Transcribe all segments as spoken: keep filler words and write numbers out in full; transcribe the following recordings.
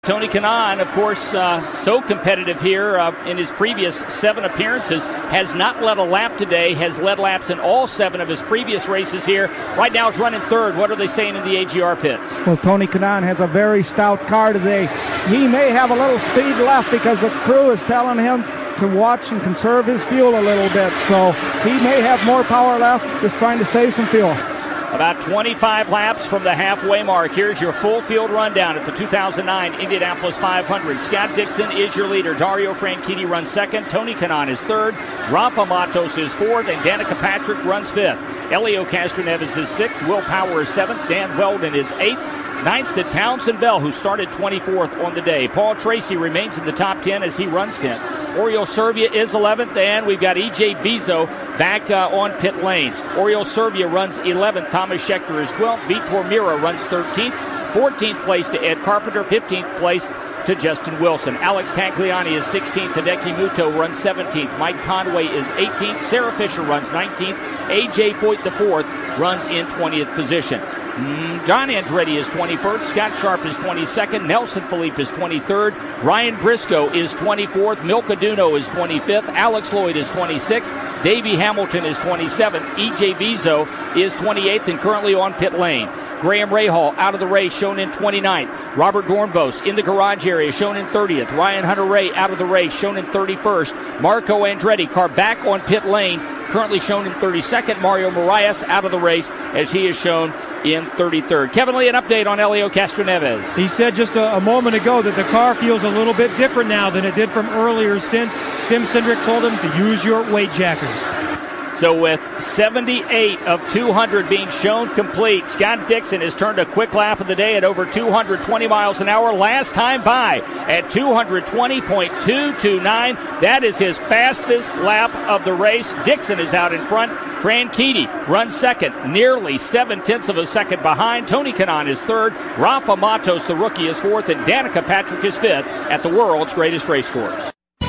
Tony Kanaan, of course, uh, so competitive here uh, in his previous seven appearances, has not led a lap today, has led laps in all seven of his previous races here. Right now is running third. What are they saying in the A G R pits? Well, Tony Kanaan has a very stout car today. He may have a little speed left because the crew is telling him to watch and conserve his fuel a little bit. So he may have more power left, just trying to save some fuel. About twenty-five laps from the halfway mark. Here's your full field rundown at the two thousand nine Indianapolis five hundred. Scott Dixon is your leader. Dario Franchitti runs second. Tony Kanaan is third. Rafa Matos is fourth. And Danica Patrick runs fifth. Elio Castroneves is sixth. Will Power is seventh. Dan Weldon is eighth. Ninth to Townsend Bell, who started twenty-fourth on the day. Paul Tracy remains in the top ten as he runs tenth. Oriol Servia is eleventh, and we've got E J Vizo back uh, on pit lane. Oriol Servia runs eleventh. Thomas Schechter is twelfth. Vitor Mira runs thirteenth. fourteenth place to Ed Carpenter. fifteenth place to Justin Wilson. Alex Tagliani is sixteenth. Hideki Muto runs seventeenth. Mike Conway is eighteenth. Sarah Fisher runs nineteenth. A J Foyt the fourth runs in twentieth position. Mm, John Andretti is twenty-first. Scott Sharp is twenty-second. Nelson Philippe is twenty-third. Ryan Briscoe is twenty-fourth. Milka Duno is twenty-fifth. Alex Lloyd is twenty-sixth. Davey Hamilton is twenty-seventh. E J Vizo is twenty-eighth and currently on pit lane. Graham Rahal out of the race, shown in twenty-ninth. Robert Dornbos in the garage area, shown in thirtieth. Ryan Hunter-Reay out of the race, shown in thirty-first. Marco Andretti, car back on pit lane, currently shown in thirty-second. Mario Moraes out of the race as he is shown in thirty-third. Kevin Lee, an update on Elio Castroneves. He said just a, a moment ago that the car feels a little bit different now than it did from earlier stints. Tim Cindric told him to use your weight jackers. So with seventy-eight of two hundred being shown complete, Scott Dixon has turned a quick lap of the day at over two hundred twenty miles an hour. Last time by at two hundred twenty point two two nine. That is his fastest lap of the race. Dixon is out in front. Franchitti runs second, nearly seven-tenths of a second behind. Tony Kanaan is third. Rafa Matos, the rookie, is fourth. And Danica Patrick is fifth at the world's greatest race course.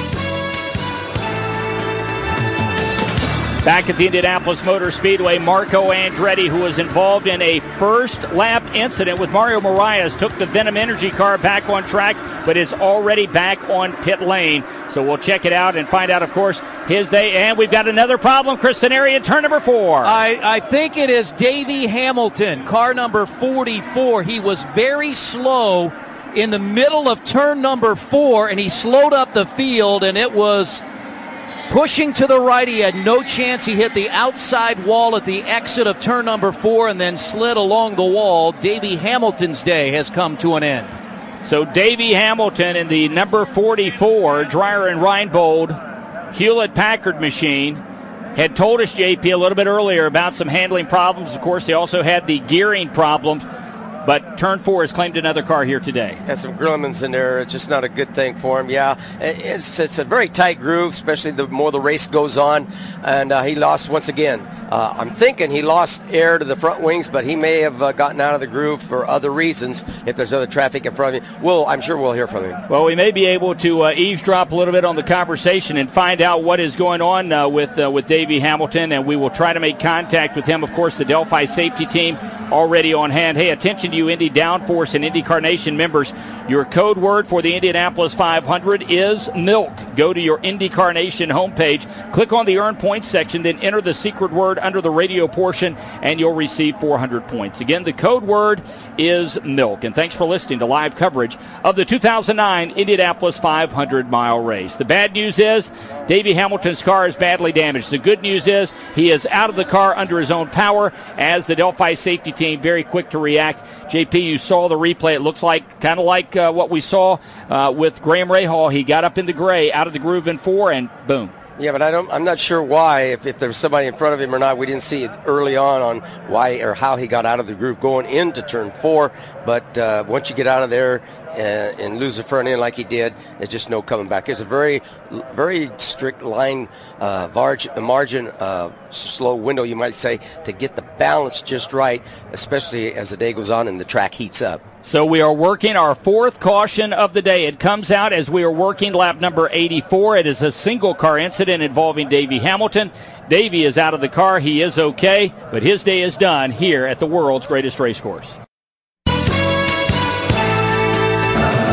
Back at the Indianapolis Motor Speedway, Marco Andretti, who was involved in a first lap incident with Mario Moraes, took the Venom Energy car back on track, but is already back on pit lane. So we'll check it out and find out, of course, his day. And we've got another problem. Chris Denari in turn number four. I, I think it is Davey Hamilton, car number forty-four. He was very slow in the middle of turn number four, and he slowed up the field, and it was pushing to the right. He had no chance. He hit the outside wall at the exit of turn number four and then slid along the wall. Davey Hamilton's day has come to an end. So Davey Hamilton in the number forty-four Dreyer and Reinbold Hewlett-Packard machine had told us, J P, a little bit earlier about some handling problems. Of course, they also had the gearing problems. But turn four has claimed another car here today. Has some Grumman's in there. It's just not a good thing for him. Yeah, it's it's a very tight groove, especially the more the race goes on. And uh, he lost once again. Uh, I'm thinking he lost air to the front wings, but he may have uh, gotten out of the groove for other reasons if there's other traffic in front of him. We'll, I'm sure we'll hear from him. Well, we may be able to uh, eavesdrop a little bit on the conversation and find out what is going on uh, with, uh, with Davey Hamilton, and we will try to make contact with him. Of course, the Delphi safety team already on hand. Hey, attention to you Indy Downforce and IndyCar Nation members. Your code word for the Indianapolis five hundred is milk. Go to your IndyCar Nation homepage, click on the Earn Points section, then enter the secret word under the radio portion, and you'll receive four hundred points. Again, the code word is milk. And thanks for listening to live coverage of the two thousand nine Indianapolis five hundred mile race. The bad news is Davey Hamilton's car is badly damaged. The good news is he is out of the car under his own power as the Delphi safety team very quick to react. J P, you saw the replay. It looks like kind of like uh, what we saw uh, with Graham Rahal. He got up in the gray, out of the groove in four, and boom. Yeah, but I don't, I'm not sure why, if, if there was somebody in front of him or not. We didn't see it early on on why or how he got out of the groove going into turn four. But uh, once you get out of there and, and lose the front end like he did, there's just no coming back. It's a very, very strict line uh, margin, margin uh, slow window, you might say, to get the balance just right, especially as the day goes on and the track heats up. So we are working our fourth caution of the day. It comes out as we are working lap number eighty-four. It is a single car incident involving Davey Hamilton. Davey is out of the car. He is okay, but his day is done here at the world's greatest race course.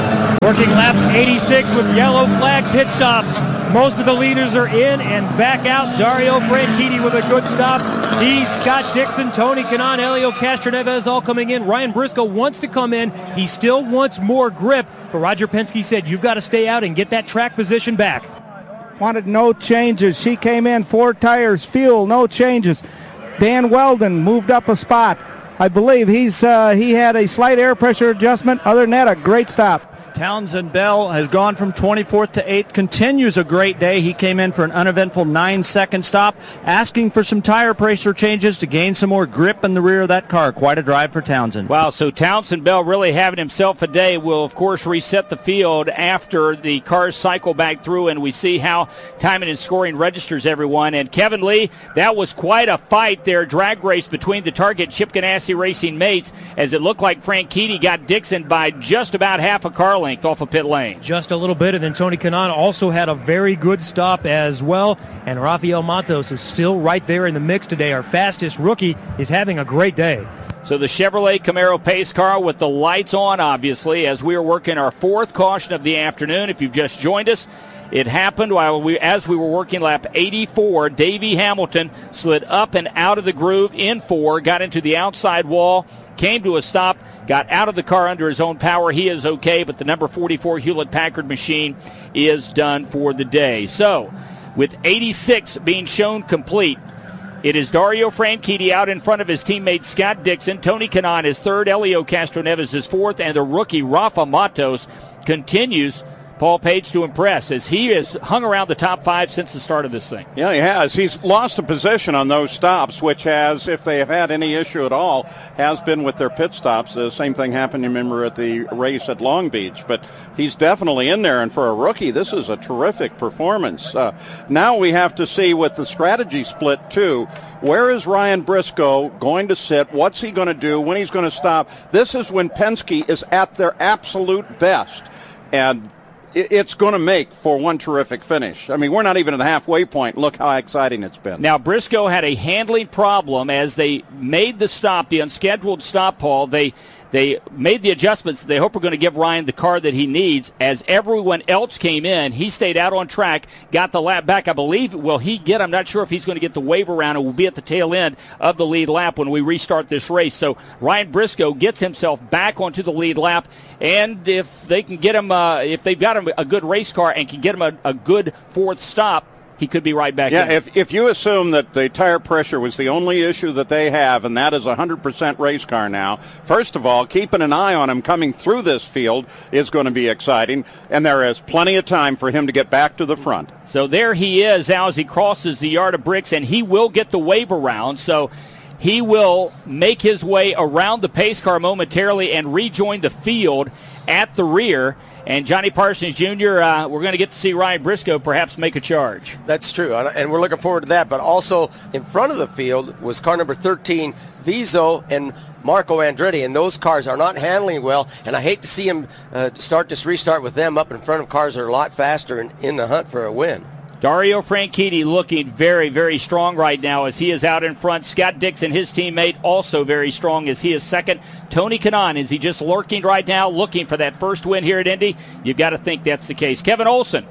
Working lap eighty-six with yellow flag pit stops. Most of the leaders are in and back out. Dario Franchitti with a good stop. He, Scott Dixon, Tony Kanaan, Helio Castroneves all coming in. Ryan Briscoe wants to come in. He still wants more grip. But Roger Penske said, you've got to stay out and get that track position back. Wanted no changes. She came in, four tires, fuel, no changes. Dan Weldon moved up a spot. I believe he's uh, he had a slight air pressure adjustment. Other than that, a great stop. Townsend Bell has gone from twenty-fourth to eighth, continues a great day. He came in for an uneventful nine-second stop, asking for some tire pressure changes to gain some more grip in the rear of that car. Quite a drive for Townsend. Wow, so Townsend Bell really having himself a day. Will, of course, reset the field after the cars cycle back through, and we see how timing and scoring registers, everyone. And Kevin Lee, that was quite a fight there, drag race between the Target Chip Ganassi Racing mates, as it looked like Franchitti got Dixon by just about half a car length off of pit lane. Just a little bit, and then Tony Kanaan also had a very good stop as well, and Rafael Matos is still right there in the mix today. Our fastest rookie is having a great day. So the Chevrolet Camaro pace car with the lights on, obviously, as we are working our fourth caution of the afternoon. If you've just joined us, it happened while we, as we were working lap eighty-four. Davey Hamilton slid up and out of the groove in four, got into the outside wall, came to a stop, got out of the car under his own power. He is okay, but the number forty-four Hewlett-Packard machine is done for the day. So, with eighty-six being shown complete, it is Dario Franchitti out in front of his teammate Scott Dixon. Tony Kanaan is third, Helio Castroneves is fourth, and the rookie Rafa Matos continues, Paul Page, to impress, as he has hung around the top five since the start of this thing. Yeah, he has. He's lost a position on those stops, which has, if they have had any issue at all, has been with their pit stops. The same thing happened, remember, at the race at Long Beach. But he's definitely in there, and for a rookie, this is a terrific performance. Uh, now we have to see with the strategy split, too, where is Ryan Briscoe going to sit? What's he going to do? When he's going to stop? This is when Penske is at their absolute best. And it's going to make for one terrific finish. I mean, we're not even at the halfway point. Look how exciting it's been. Now, Briscoe had a handling problem as they made the stop, the unscheduled stop, Paul. They they made the adjustments they hope are going to give Ryan the car that he needs. As everyone else came in, he stayed out on track, got the lap back. I believe, will he get, I'm not sure if he's going to get the wave around. It will be at the tail end of the lead lap when we restart this race. So Ryan Briscoe gets himself back onto the lead lap. And if they can get him, uh, if they've got him a good race car and can get him a, a good fourth stop, he could be right back yeah, in. Yeah, if, if you assume that the tire pressure was the only issue that they have, and that is a one hundred percent race car now, first of all, keeping an eye on him coming through this field is going to be exciting, and there is plenty of time for him to get back to the front. So there he is now as he crosses the yard of bricks, and he will get the wave around. So he will make his way around the pace car momentarily and rejoin the field at the rear. And Johnny Parsons Junior, uh, we're going to get to see Ryan Briscoe perhaps make a charge. That's true, and we're looking forward to that. But also in front of the field was car number thirteen, Vizo, and Marco Andretti, and those cars are not handling well. And I hate to see him uh, start this restart with them up in front of cars that are a lot faster and in the hunt for a win. Dario Franchitti looking very, very strong right now as he is out in front. Scott Dixon, his teammate, also very strong as he is second. Tony Kanaan, is he just lurking right now, looking for that first win here at Indy? You've got to think that's the case. Kevin Olson.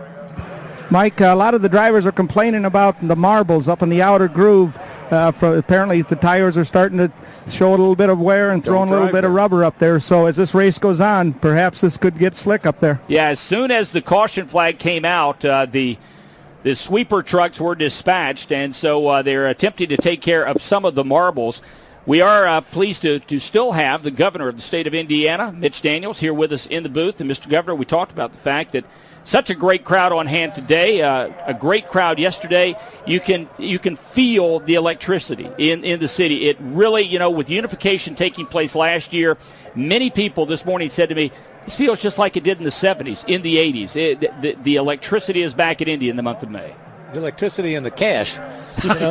Mike, a lot of the drivers are complaining about the marbles up in the outer groove. Uh, for, apparently the tires are starting to show a little bit of wear and throwing a little bit of rubber up there. So as this race goes on, perhaps this could get slick up there. Yeah, as soon as the caution flag came out, uh, the the sweeper trucks were dispatched, and so uh, they're attempting to take care of some of the marbles. We are uh, pleased to, to still have the governor of the state of Indiana, Mitch Daniels, here with us in the booth. And Mister Governor, we talked about the fact that such a great crowd on hand today, uh, a great crowd yesterday. You can you can feel the electricity in, in the city. It really, you know, with unification taking place last year, many people this morning said to me, this feels just like it did in the seventies, in the eighties. It, the, the electricity is back at Indy in the month of May. The electricity and the cash. You know?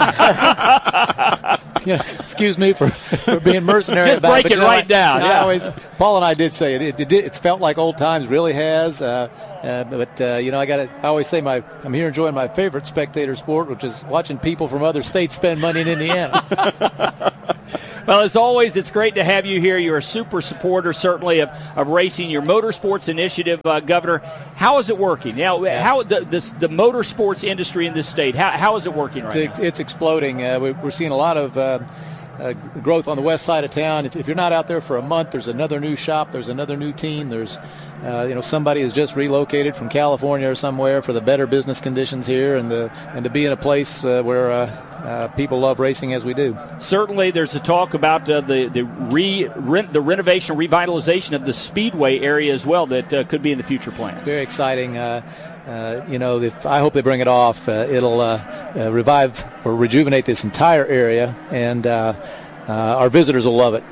Yeah, excuse me for, for being mercenary. Just about break it, it know, right I, down. I Yeah. always, Paul and I did say it. It, it it's felt like old times, really has. Uh, uh, but uh, you know, I got to. I always say my I'm here enjoying my favorite spectator sport, which is watching people from other states spend money in Indiana. Well, as always, it's great to have you here. You're a super supporter, certainly, of, of racing. Your motorsports initiative, uh, Governor, how is it working? Now, yeah. how the this, the motorsports industry in this state, how, how is it working right it's, now? It's exploding. Uh, we're seeing a lot of uh, uh, growth on the west side of town. If, if you're not out there for a month, there's another new shop, there's another new team, there's Uh, you know, somebody has just relocated from California or somewhere for the better business conditions here, and the and to be in a place uh, where uh, uh, people love racing as we do. Certainly, there's a talk about uh, the the re, re the renovation, revitalization of the Speedway area as well that uh, could be in the future plans. Very exciting. Uh, uh, you know, if I hope they bring it off, uh, it'll uh, uh, revive or rejuvenate this entire area, and uh, uh, our visitors will love it.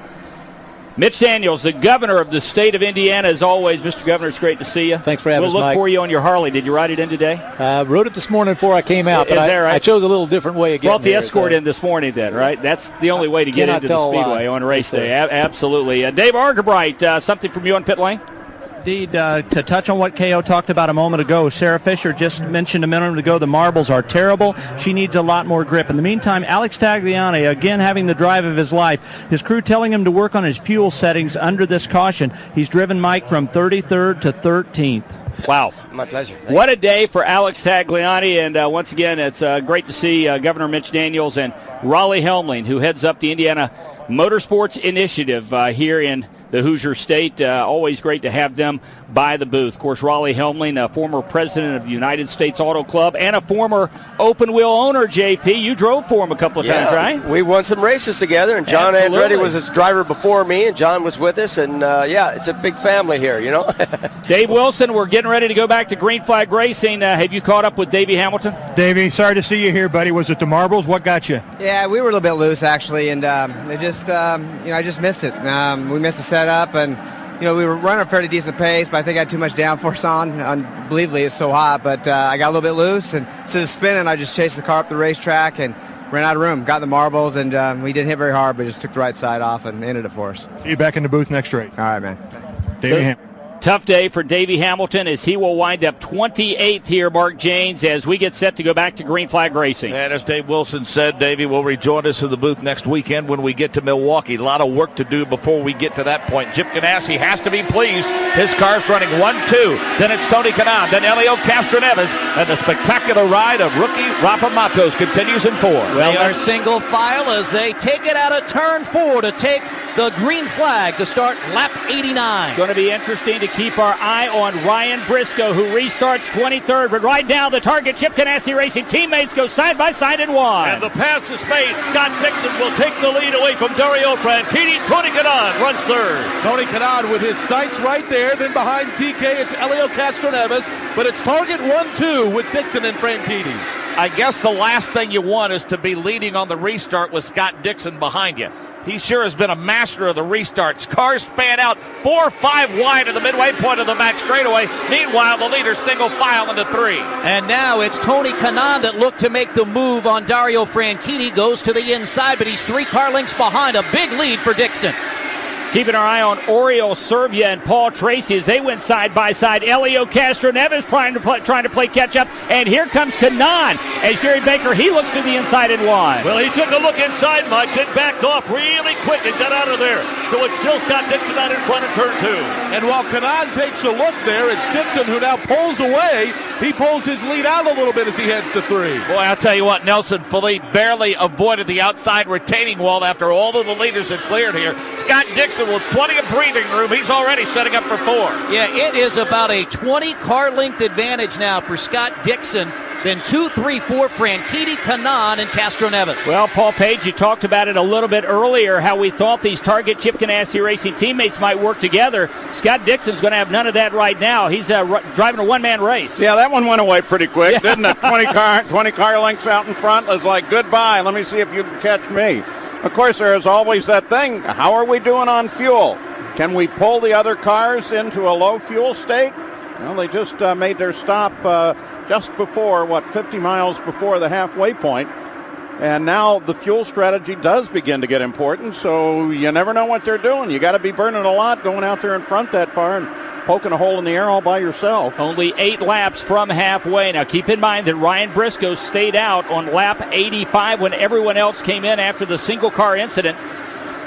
Mitch Daniels, the governor of the state of Indiana, as always. Mister Governor, it's great to see you. Thanks for having us, Mike. We'll look for you on your Harley. Did you ride it in today? I uh, rode it this morning before I came out, Is but I, right? I chose a little different way of getting Brought the there, escort so. in this morning then, right? That's the only way to get into the Speedway on race yes, day. A- absolutely. Uh, Dave Argabright, uh, something from you on pit lane? Indeed, uh, to touch on what K O talked about a moment ago, Sarah Fisher just mentioned a minute ago the marbles are terrible. She needs a lot more grip. In the meantime, Alex Tagliani, again having the drive of his life, his crew telling him to work on his fuel settings under this caution. He's driven Mike from thirty-third to thirteenth. Wow. My pleasure. Thank what a day for Alex Tagliani, and uh, once again, it's uh, great to see uh, Governor Mitch Daniels and Raleigh Helmling, who heads up the Indiana Motorsports Initiative uh, here in the Hoosier State. Uh, always great to have them by the booth. Of course, Raleigh Helmling, a former president of the United States Auto Club and a former open-wheel owner, J P. You drove for him a couple of yeah, times, right? We won some races together, and John Absolutely. Andretti was his driver before me, and John was with us, and uh, yeah, it's a big family here, you know. Dave Wilson, we're getting ready to go back to Green Flag Racing. Uh, have you caught up with Davey Hamilton? Davey, sorry to see you here, buddy. Was it the marbles? What got you? Yeah, we were a little bit loose, actually, and um, it just, um, you know, I just missed it. Um, we missed the setup, and you know, we were running a fairly decent pace, but I think I had too much downforce on. Unbelievably, it's so hot, but uh, I got a little bit loose, and instead of spinning, I just chased the car up the racetrack and ran out of room. Got the marbles, and um, we didn't hit very hard, but just took the right side off and ended it for us. See you back in the booth next race. All right, man. Davey So, Ham- tough day for Davey Hamilton as he will wind up twenty-eighth here, Mark Janes, as we get set to go back to Green Flag Racing. And as Dave Wilson said, Davey will rejoin us in the booth next weekend when we get to Milwaukee. A lot of work to do before we get to that point. Chip Ganassi has to be pleased. His car's running one two. Then it's Tony Kanaan. Then Elio Castroneves. And the spectacular ride of rookie Rafa Matos continues in four. Well, they're single file as they take it out of turn four to take the green flag to start lap eighty-nine. Going to be interesting to keep our eye on Ryan Briscoe, who restarts twenty-third, but right now the target Chip Ganassi Racing teammates go side by side in one. And the pass is made. Scott Dixon will take the lead away from Dario Franchitti. Tony Kanaan runs third. Tony Kanaan with his sights right there. Then behind T K, it's Elio Castroneves, but it's target one two with Dixon and Franchitti. I guess the last thing you want is to be leading on the restart with Scott Dixon behind you. He sure has been a master of the restarts. Cars span out four or five wide at the midway point of the back straightaway. Meanwhile, the leader single file into three. And now it's Tony Kanaan that looked to make the move on Dario Franchitti. Goes to the inside, but he's three car lengths behind. A big lead for Dixon. Keeping our eye on Oriol Serbia and Paul Tracy as they went side by side. Elio Castroneves trying to play, trying to play catch up, and here comes Kanaan as Gary Baker, he looks to the inside in one. Well, he took a look inside, Mike, then backed off really quick and got out of there. So it's still Scott Dixon out in front of turn two. And while Kanaan takes a look there, it's Dixon who now pulls away. He pulls his lead out a little bit as he heads to three. Boy, I'll tell you what, Nelson Philippe barely avoided the outside retaining wall after all of the leaders had cleared here. Scott Dixon with plenty of breathing room. He's already setting up for four. Yeah, it is about a twenty car length advantage now for Scott Dixon. Then two, three, four, Franchitti, Kanaan, and Castroneves. Well, Paul Page, you talked about it a little bit earlier, how we thought these Target Chip Ganassi Racing teammates might work together. Scott Dixon's going to have none of that right now. He's uh, r- driving a one-man race. Yeah, that one went away pretty quick, Yeah. didn't it? twenty car, twenty car lengths out in front. It was like, goodbye, let me see if you can catch me. Of course, there is always that thing, how are we doing on fuel? Can we pull the other cars into a low fuel state? Well, they just uh, made their stop uh, just before, what, fifty miles before the halfway point. And now the fuel strategy does begin to get important, so you never know what they're doing. You got to be burning a lot going out there in front that far and poking a hole in the air all by yourself. Only eight laps from halfway. Now keep in mind that Ryan Briscoe stayed out on lap eighty-five when everyone else came in after the single car incident.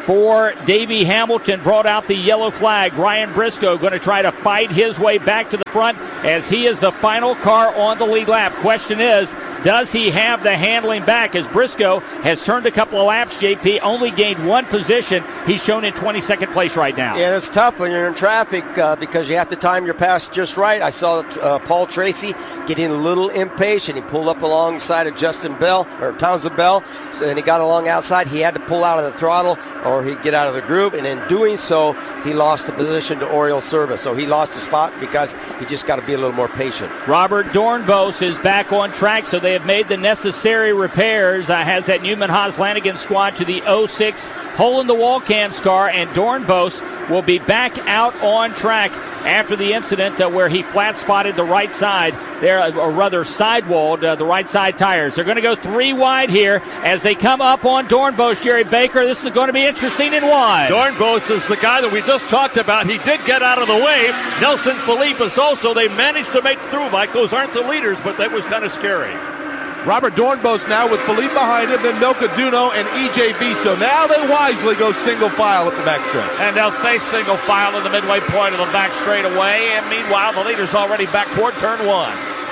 for Davey Hamilton brought out the yellow flag. Ryan Briscoe going to try to fight his way back to the front as he is the final car on the lead lap. Question is, does he have the handling back? As Briscoe has turned a couple of laps, J P, only gained one position. He's shown in twenty-second place right now. Yeah, it's tough when you're in traffic uh, because you have to time your pass just right. I saw uh, Paul Tracy getting a little impatient. He pulled up alongside of Justin Bell, or Townsend Bell, so, and he got along outside. He had to pull out of the throttle or he'd get out of the groove, and in doing so, he lost the position to Oriole Service. So he lost the spot because he just got to be a little more patient. Robert Dornbos is back on track, so they have made the necessary repairs. Uh, has that Newman Haas Lanigan squad to the oh six hole-in-the-wall Cam's car, and Dornbos will be back out on track after the incident uh, where he flat-spotted the right side there, uh, or rather sidewalled uh, the right side tires. They're going to go three wide here as they come up on Dornbos. Jerry Baker, this is going to be interesting in one. Dornbos is the guy that we just talked about. He did get out of the way. Nelson Felipe is also. They managed to make through, Mike. Those aren't the leaders, but that was kind of scary. Robert Dornbos now with Felipe behind him, then Milka Duno and E J Biso. Now they wisely go single file at the backstretch. And they'll stay single file in the midway point of the back straightaway. And meanwhile, the leader's already back toward turn one.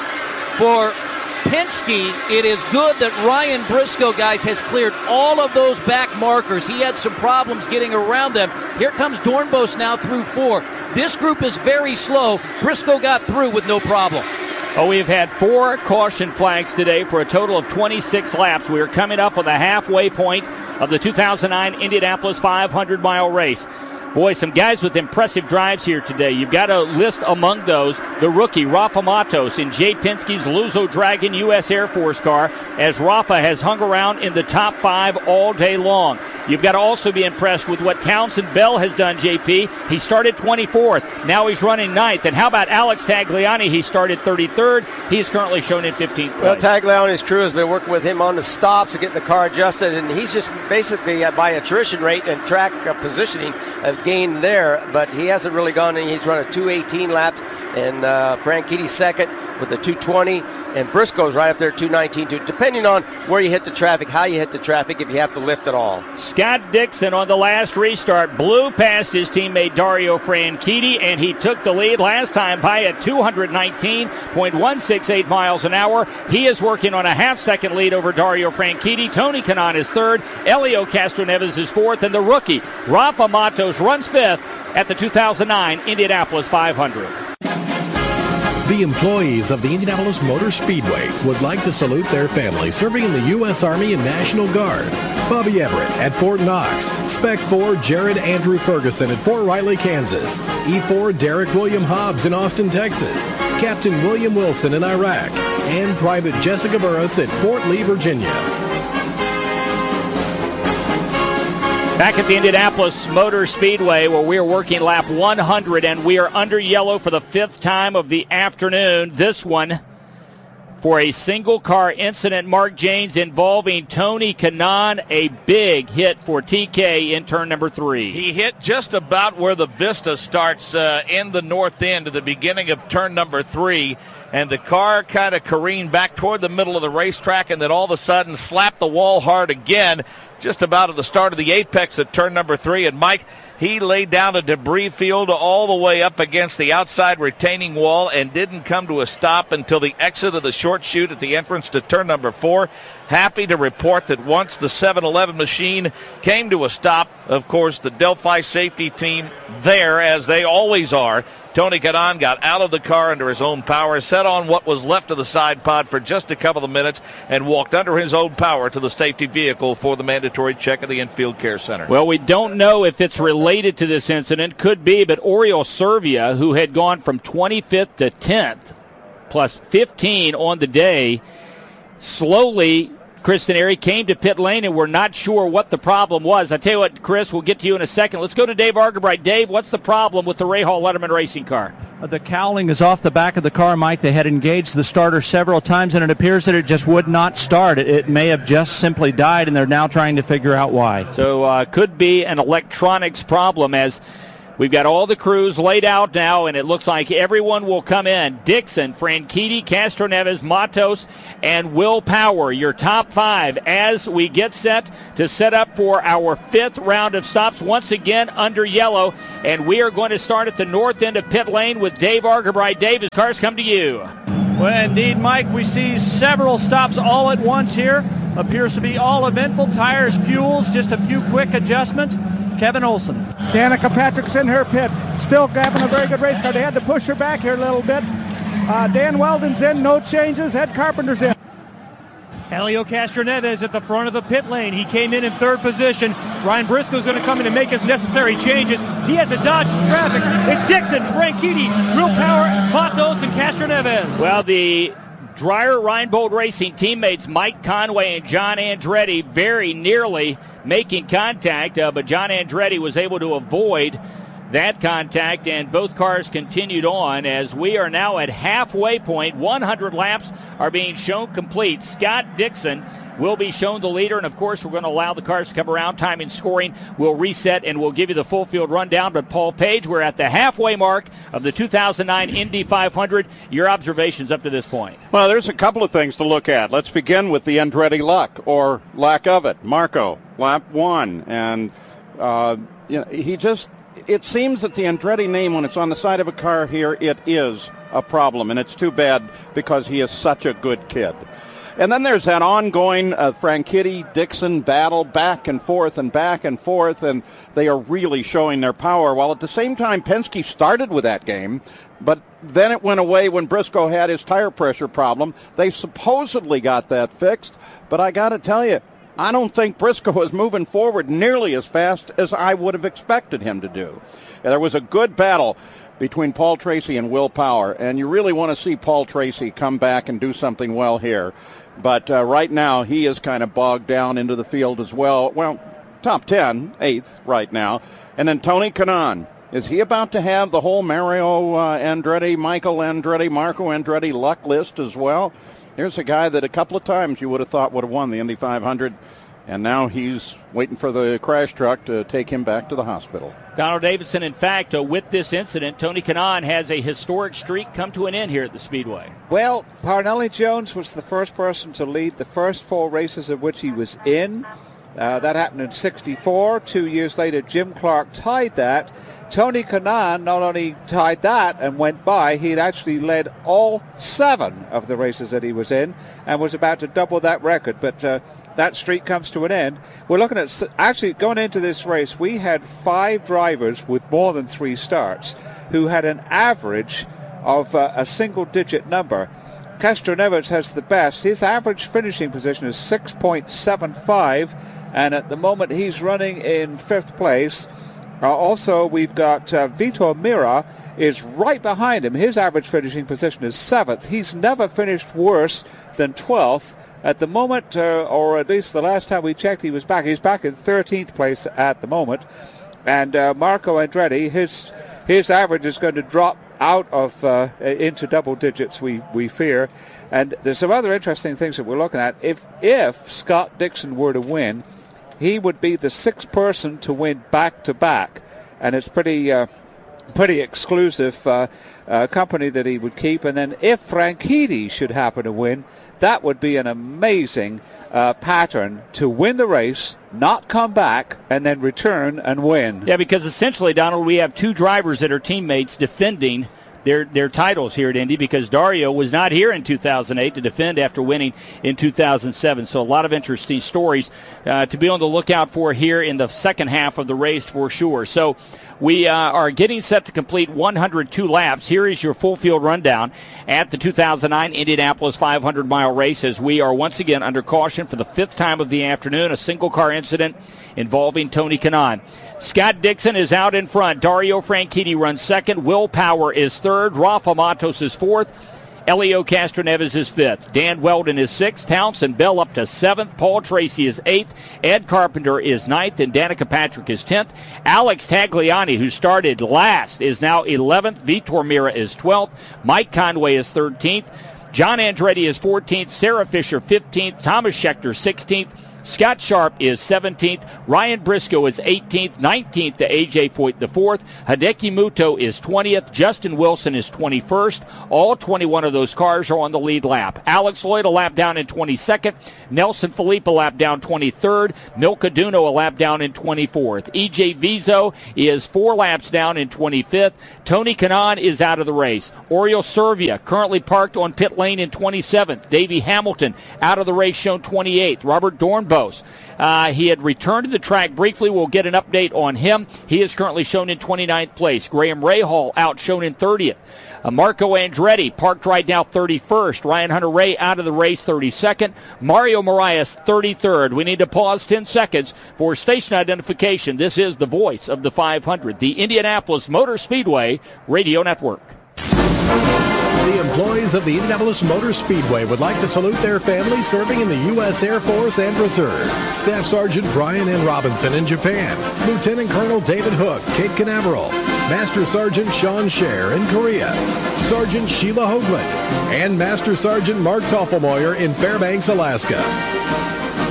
For Penske, it is good that Ryan Briscoe, guys, has cleared all of those back markers. He had some problems getting around them. Here comes Dornbos now through four. This group is very slow. Briscoe got through with no problem. Oh, we've had four caution flags today for a total of twenty-six laps. We are coming up on the halfway point of the two thousand nine Indianapolis five hundred mile race. Boy, some guys with impressive drives here today. You've got to list among those the rookie Rafa Matos in Jay Penske's Luzo Dragon U S Air Force car, as Rafa has hung around in the top five all day long. You've got to also be impressed with what Townsend Bell has done, J P. He started twenty-fourth. Now he's running ninth. And how about Alex Tagliani? He started thirty-third. He's currently shown in fifteenth place. Well, Tagliani's crew has been working with him on the stops and getting the car adjusted, and he's just basically uh, by attrition rate and track uh, positioning uh, gain there, but he hasn't really gone in. He's run a two eighteen laps, and uh, Franchitti second with a two twenty, and Briscoe's right up there, two nineteen, too, depending on where you hit the traffic, how you hit the traffic, if you have to lift at all. Scott Dixon on the last restart blew past his teammate Dario Franchitti, and he took the lead last time by a two nineteen point one six eight miles an hour. He is working on a half-second lead over Dario Franchitti. Tony Kanaan is third. Elio Castroneves is fourth, and the rookie Rafa Matos runs fifth at the two thousand nine Indianapolis five hundred. The employees of the Indianapolis Motor Speedway would like to salute their family serving in the U S Army and National Guard. Bobby Everett at Fort Knox, Spec four Jared Andrew Ferguson at Fort Riley, Kansas, E four Derek William Hobbs in Austin, Texas, Captain William Wilson in Iraq, and Private Jessica Burris at Fort Lee, Virginia. Back at the Indianapolis Motor Speedway, where we're working lap one hundred, and we are under yellow for the fifth time of the afternoon. This one for a single car incident, Mark James, involving Tony Kanaan. A big hit for T K in turn number three. He hit just about where the Vista starts uh, in the north end at the beginning of turn number three. And the car kind of careened back toward the middle of the racetrack, and then all of a sudden slapped the wall hard again, just about at the start of the apex at turn number three. And Mike, he laid down a debris field all the way up against the outside retaining wall and didn't come to a stop until the exit of the short chute at the entrance to turn number four. Happy to report that once the seven eleven machine came to a stop, of course, the Delphi safety team there, as they always are, Tony Kanaan got out of the car under his own power, set on what was left of the side pod for just a couple of minutes, and walked under his own power to the safety vehicle for the mandatory check at the infield care center. Well, we don't know if it's related to this incident. Could be, but Oriol Servia, who had gone from twenty-fifth to tenth, plus fifteen on the day, slowly, Chris Denary, came to pit lane, and we're not sure what the problem was. I tell you what, Chris, we'll get to you in a second. Let's go to Dave Argabright. Dave, what's the problem with the Ray Hall Letterman racing car? Uh, the cowling is off the back of the car, Mike. They had engaged the starter several times, and it appears that it just would not start. It, it may have just simply died, and they're now trying to figure out why. So uh, could be an electronics problem, as We've got all the crews laid out now, and it looks like everyone will come in. Dixon, Franchitti, Castroneves, Matos, and Will Power, your top five as we get set to set up for our fifth round of stops, once again under yellow. And we are going to start at the north end of pit lane with Dave Argabright. Dave, as cars come to you. Well, indeed, Mike, we see several stops all at once here. Appears to be all eventful. Tires, fuels, just a few quick adjustments. Kevin Olson. Danica Patrick's in her pit. Still having a very good race car. They had to push her back here a little bit. Uh, Dan Weldon's in, no changes. Ed Carpenter's in. Helio Castroneves at the front of the pit lane. He came in in third position. Ryan Briscoe's going to come in and make his necessary changes. He has to dodge some traffic. It's Dixon, Franchitti, Will Power, Matos, and Castroneves. Well, the Dreyer Reinbold Racing teammates Mike Conway and John Andretti very nearly making contact, uh, but John Andretti was able to avoid that contact, and both cars continued on as we are now at halfway point. one hundred laps are being shown complete. Scott Dixon will be shown the leader, and of course we're going to allow the cars to come around. Time and scoring will reset, and we'll give you the full field rundown. But Paul Page, we're at the halfway mark of the two thousand nine Indy five hundred. Your observations up to this point? Well, there's a couple of things to look at. Let's begin with the Andretti luck, or lack of it. Marco, lap one, and uh, you know, he just, it seems that the Andretti name, when it's on the side of a car here, it is a problem, and it's too bad because he is such a good kid. And then there's that ongoing uh, Franchitti-Dixon battle back and forth and back and forth, and they are really showing their power. While at the same time, Penske started with that game, but then it went away when Briscoe had his tire pressure problem. They supposedly got that fixed, but I got to tell you, I don't think Briscoe is moving forward nearly as fast as I would have expected him to do. And there was a good battle between Paul Tracy and Will Power, and you really want to see Paul Tracy come back and do something well here. But uh, right now, he is kind of bogged down into the field as well. Well, top ten, eighth right now. And then Tony Kanaan. Is he about to have the whole Mario uh, Andretti, Michael Andretti, Marco Andretti luck list as well? Here's a guy that a couple of times you would have thought would have won the Indy five hundred, and now he's waiting for the crash truck to take him back to the hospital. Donald Davidson, in fact, uh, with this incident, Tony Kanaan has a historic streak come to an end here at the Speedway. Well, Parnelli Jones was the first person to lead the first four races of which he was in. Uh, that happened in sixty-four. Two years later, Jim Clark tied that. Tony Kanaan not only tied that and went by, he had actually led all seven of the races that he was in and was about to double that record. But uh, that streak comes to an end. We're looking at, actually going into this race, we had five drivers with more than three starts who had an average of uh, a single-digit number. Castroneves has the best. His average finishing position is six point seven five, and at the moment he's running in fifth place. Uh, also, we've got uh, Vitor Mira is right behind him. His average finishing position is seventh. He's never finished worse than twelfth. At the moment, uh, or at least the last time we checked, he was back. He's back in thirteenth place at the moment. And uh, Marco Andretti, his his average is going to drop out of uh, into double digits, we, we fear. And there's some other interesting things that we're looking at. If if Scott Dixon were to win, he would be the sixth person to win back-to-back, and it's pretty uh, pretty exclusive uh, uh, company that he would keep. And then if Franchitti should happen to win, that would be an amazing uh, pattern to win the race, not come back, and then return and win. Yeah, because essentially, Donald, we have two drivers that are teammates defending their their titles here at Indy, because Dario was not here in two thousand eight to defend after winning in two thousand seven. So a lot of interesting stories uh, to be on the lookout for here in the second half of the race for sure. So we uh, are getting set to complete one hundred two laps. Here is your full field rundown at the two thousand nine Indianapolis five hundred mile race, as we are once again under caution for the fifth time of the afternoon, a single car incident involving Tony Kanaan. Scott Dixon is out in front. Dario Franchitti runs second. Will Power is third. Rafa Matos is fourth. Helio Castroneves is fifth. Dan Weldon is sixth. Townsend Bell up to seventh. Paul Tracy is eighth. Ed Carpenter is ninth. And Danica Patrick is tenth. Alex Tagliani, who started last, is now eleventh. Vitor Mira is twelfth. Mike Conway is thirteenth. John Andretti is fourteenth. Sarah Fisher fifteenth. Thomas Schechter sixteenth. Scott Sharp is seventeenth. Ryan Briscoe is eighteenth. nineteenth to A J Foyt the fourth. Hideki Muto is twentieth. Justin Wilson is twenty-first. All twenty-one of those cars are on the lead lap. Alex Lloyd a lap down in twenty-second. Nelson Felipe a lap down twenty-third. Milka Duno a lap down in twenty-fourth. E J Vizo is four laps down in twenty-fifth. Tony Kanaan is out of the race. Oriol Servia currently parked on pit lane in twenty-seventh. Davey Hamilton out of the race, shown twenty-eighth. Robert Dornbos, uh, he had returned to the track briefly. We'll get an update on him. He is currently shown in twenty-ninth place. Graham Rahal out, shown in thirtieth. Uh, Marco Andretti parked right now thirty-first. Ryan Hunter-Reay out of the race thirty-second. Mario Moraes thirty-third. We need to pause ten seconds for station identification. This is the voice of the five hundred, the Indianapolis Motor Speedway Radio Network. The employees of the Indianapolis Motor Speedway would like to salute their families serving in the U S Air Force and Reserve. Staff Sergeant Brian N. Robinson in Japan, Lieutenant Colonel David Hook, Cape Canaveral, Master Sergeant Sean Scher in Korea, Sergeant Sheila Hoagland, and Master Sergeant Mark Toffelmoyer in Fairbanks, Alaska.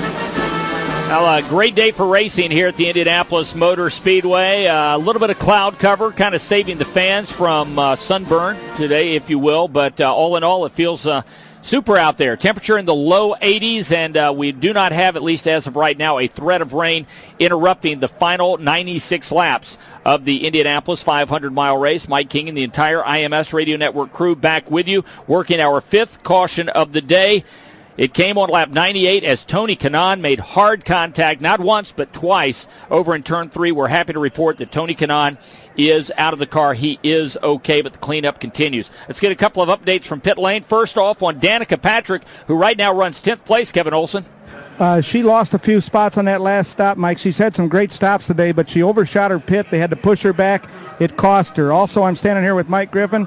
Well, a great day for racing here at the Indianapolis Motor Speedway. Uh, a little bit of cloud cover, kind of saving the fans from uh, sunburn today, if you will. But uh, all in all, it feels uh, super out there. Temperature in the low eighties, and uh, we do not have, at least as of right now, a threat of rain interrupting the final ninety-six laps of the Indianapolis five hundred mile race. Mike King and the entire I M S Radio Network crew back with you, working our fifth caution of the day. It came on lap ninety-eight as Tony Kanaan made hard contact, not once but twice, over in turn three. We're happy to report that Tony Kanaan is out of the car. He is okay, but the cleanup continues. Let's get a couple of updates from pit lane. First off on Danica Patrick, who right now runs tenth place, Kevin Olson. Uh, she lost a few spots on that last stop, Mike. She's had some great stops today, but she overshot her pit. They had to push her back. It cost her. Also, I'm standing here with Mike Griffin.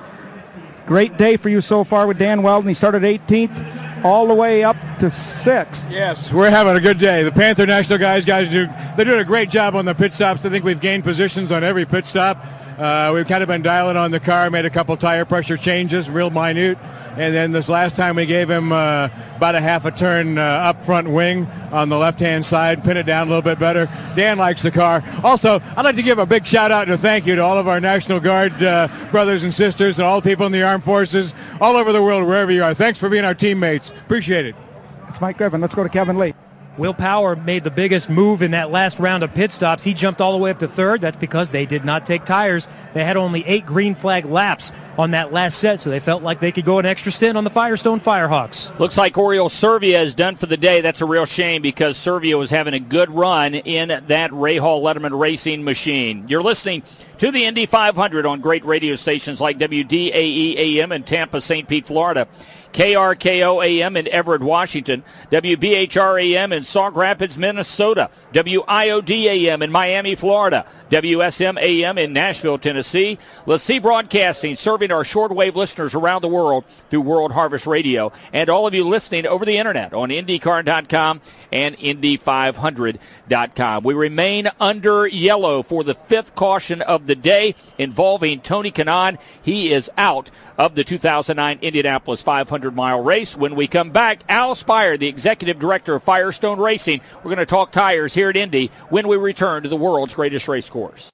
Great day for you so far with Dan Weldon. He started eighteenth. All the way up to sixth. Yes, we're having a good day. The Panther National guys, guys do they're doing a great job on the pit stops. I think we've gained positions on every pit stop. Uh, we've kind of been dialing on the car, made a couple tire pressure changes, real minute. And then this last time we gave him uh, about a half a turn uh, up front wing on the left-hand side, pin it down a little bit better. Dan likes the car. Also, I'd like to give a big shout-out and a thank you to all of our National Guard uh, brothers and sisters and all the people in the armed forces all over the world, wherever you are. Thanks for being our teammates. Appreciate it. It's Mike Griffin. Let's go to Kevin Lee. Will Power made the biggest move in that last round of pit stops. He jumped all the way up to third. That's because they did not take tires. They had only eight green flag laps on that last set, so they felt like they could go an extra stint on the Firestone Firehawks. Looks like Oriol Servia is done for the day. That's a real shame because Servia was having a good run in that Rahal Letterman racing machine. You're listening to the Indy five hundred on great radio stations like W D A E A M in Tampa, Saint Pete, Florida, K R K O A M in Everett, Washington, W B H R A M in Sauk Rapids, Minnesota, W I O D A M in Miami, Florida, W S M A M in Nashville, Tennessee, LaCie Broadcasting serving our shortwave listeners around the world through World Harvest Radio, and all of you listening over the internet on IndyCar dot com and Indy five hundred dot com. We remain under yellow for the fifth caution of the day involving Tony Kanaan. He is out of the two thousand nine Indianapolis five hundred mile race. When we come back, Al Spire, the executive director of Firestone Racing, we're going to talk tires here at Indy when we return to the world's greatest race course.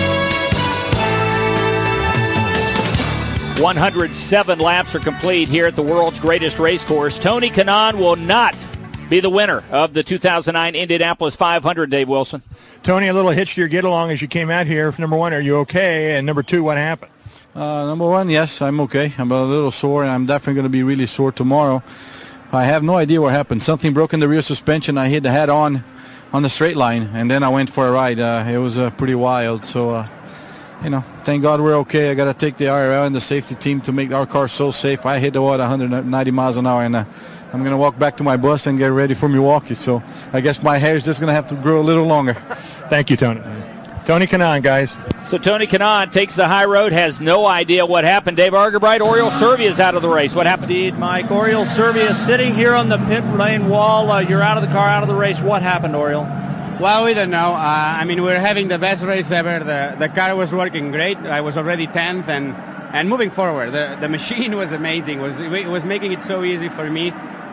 one hundred seven laps are complete here at the world's greatest race course. Tony Kanaan will not be the winner of the two thousand nine Indianapolis five hundred, Dave Wilson. Tony, a little hitch to your get-along as you came out here. Number one, are you okay? And number two, what happened? Uh, number one, yes, I'm okay. I'm a little sore, and I'm definitely going to be really sore tomorrow. I have no idea what happened. Something broke in the rear suspension. I hit the head on on the straight line, and then I went for a ride. Uh, it was uh, pretty wild. So, uh, you know, thank God we're okay. I got to take the I R L and the safety team to make our car so safe. I hit the what, one hundred ninety miles an hour, and uh, I'm going to walk back to my bus and get ready for Milwaukee. So I guess my hair is just going to have to grow a little longer. Thank you, Tony. Tony Kanaan, guys. So Tony Kanaan takes the high road, has no idea what happened. Dave Argerbright, Oriol Servia is out of the race. What happened? Indeed, Mike. Oriol Servia is sitting here on the pit lane wall. Uh, you're out of the car, out of the race. What happened, Oriol? Well, we don't know. Uh, I mean, we're having the best race ever. The the car was working great. I was already tenth and, and moving forward. The the machine was amazing. It was, it was making it so easy for me.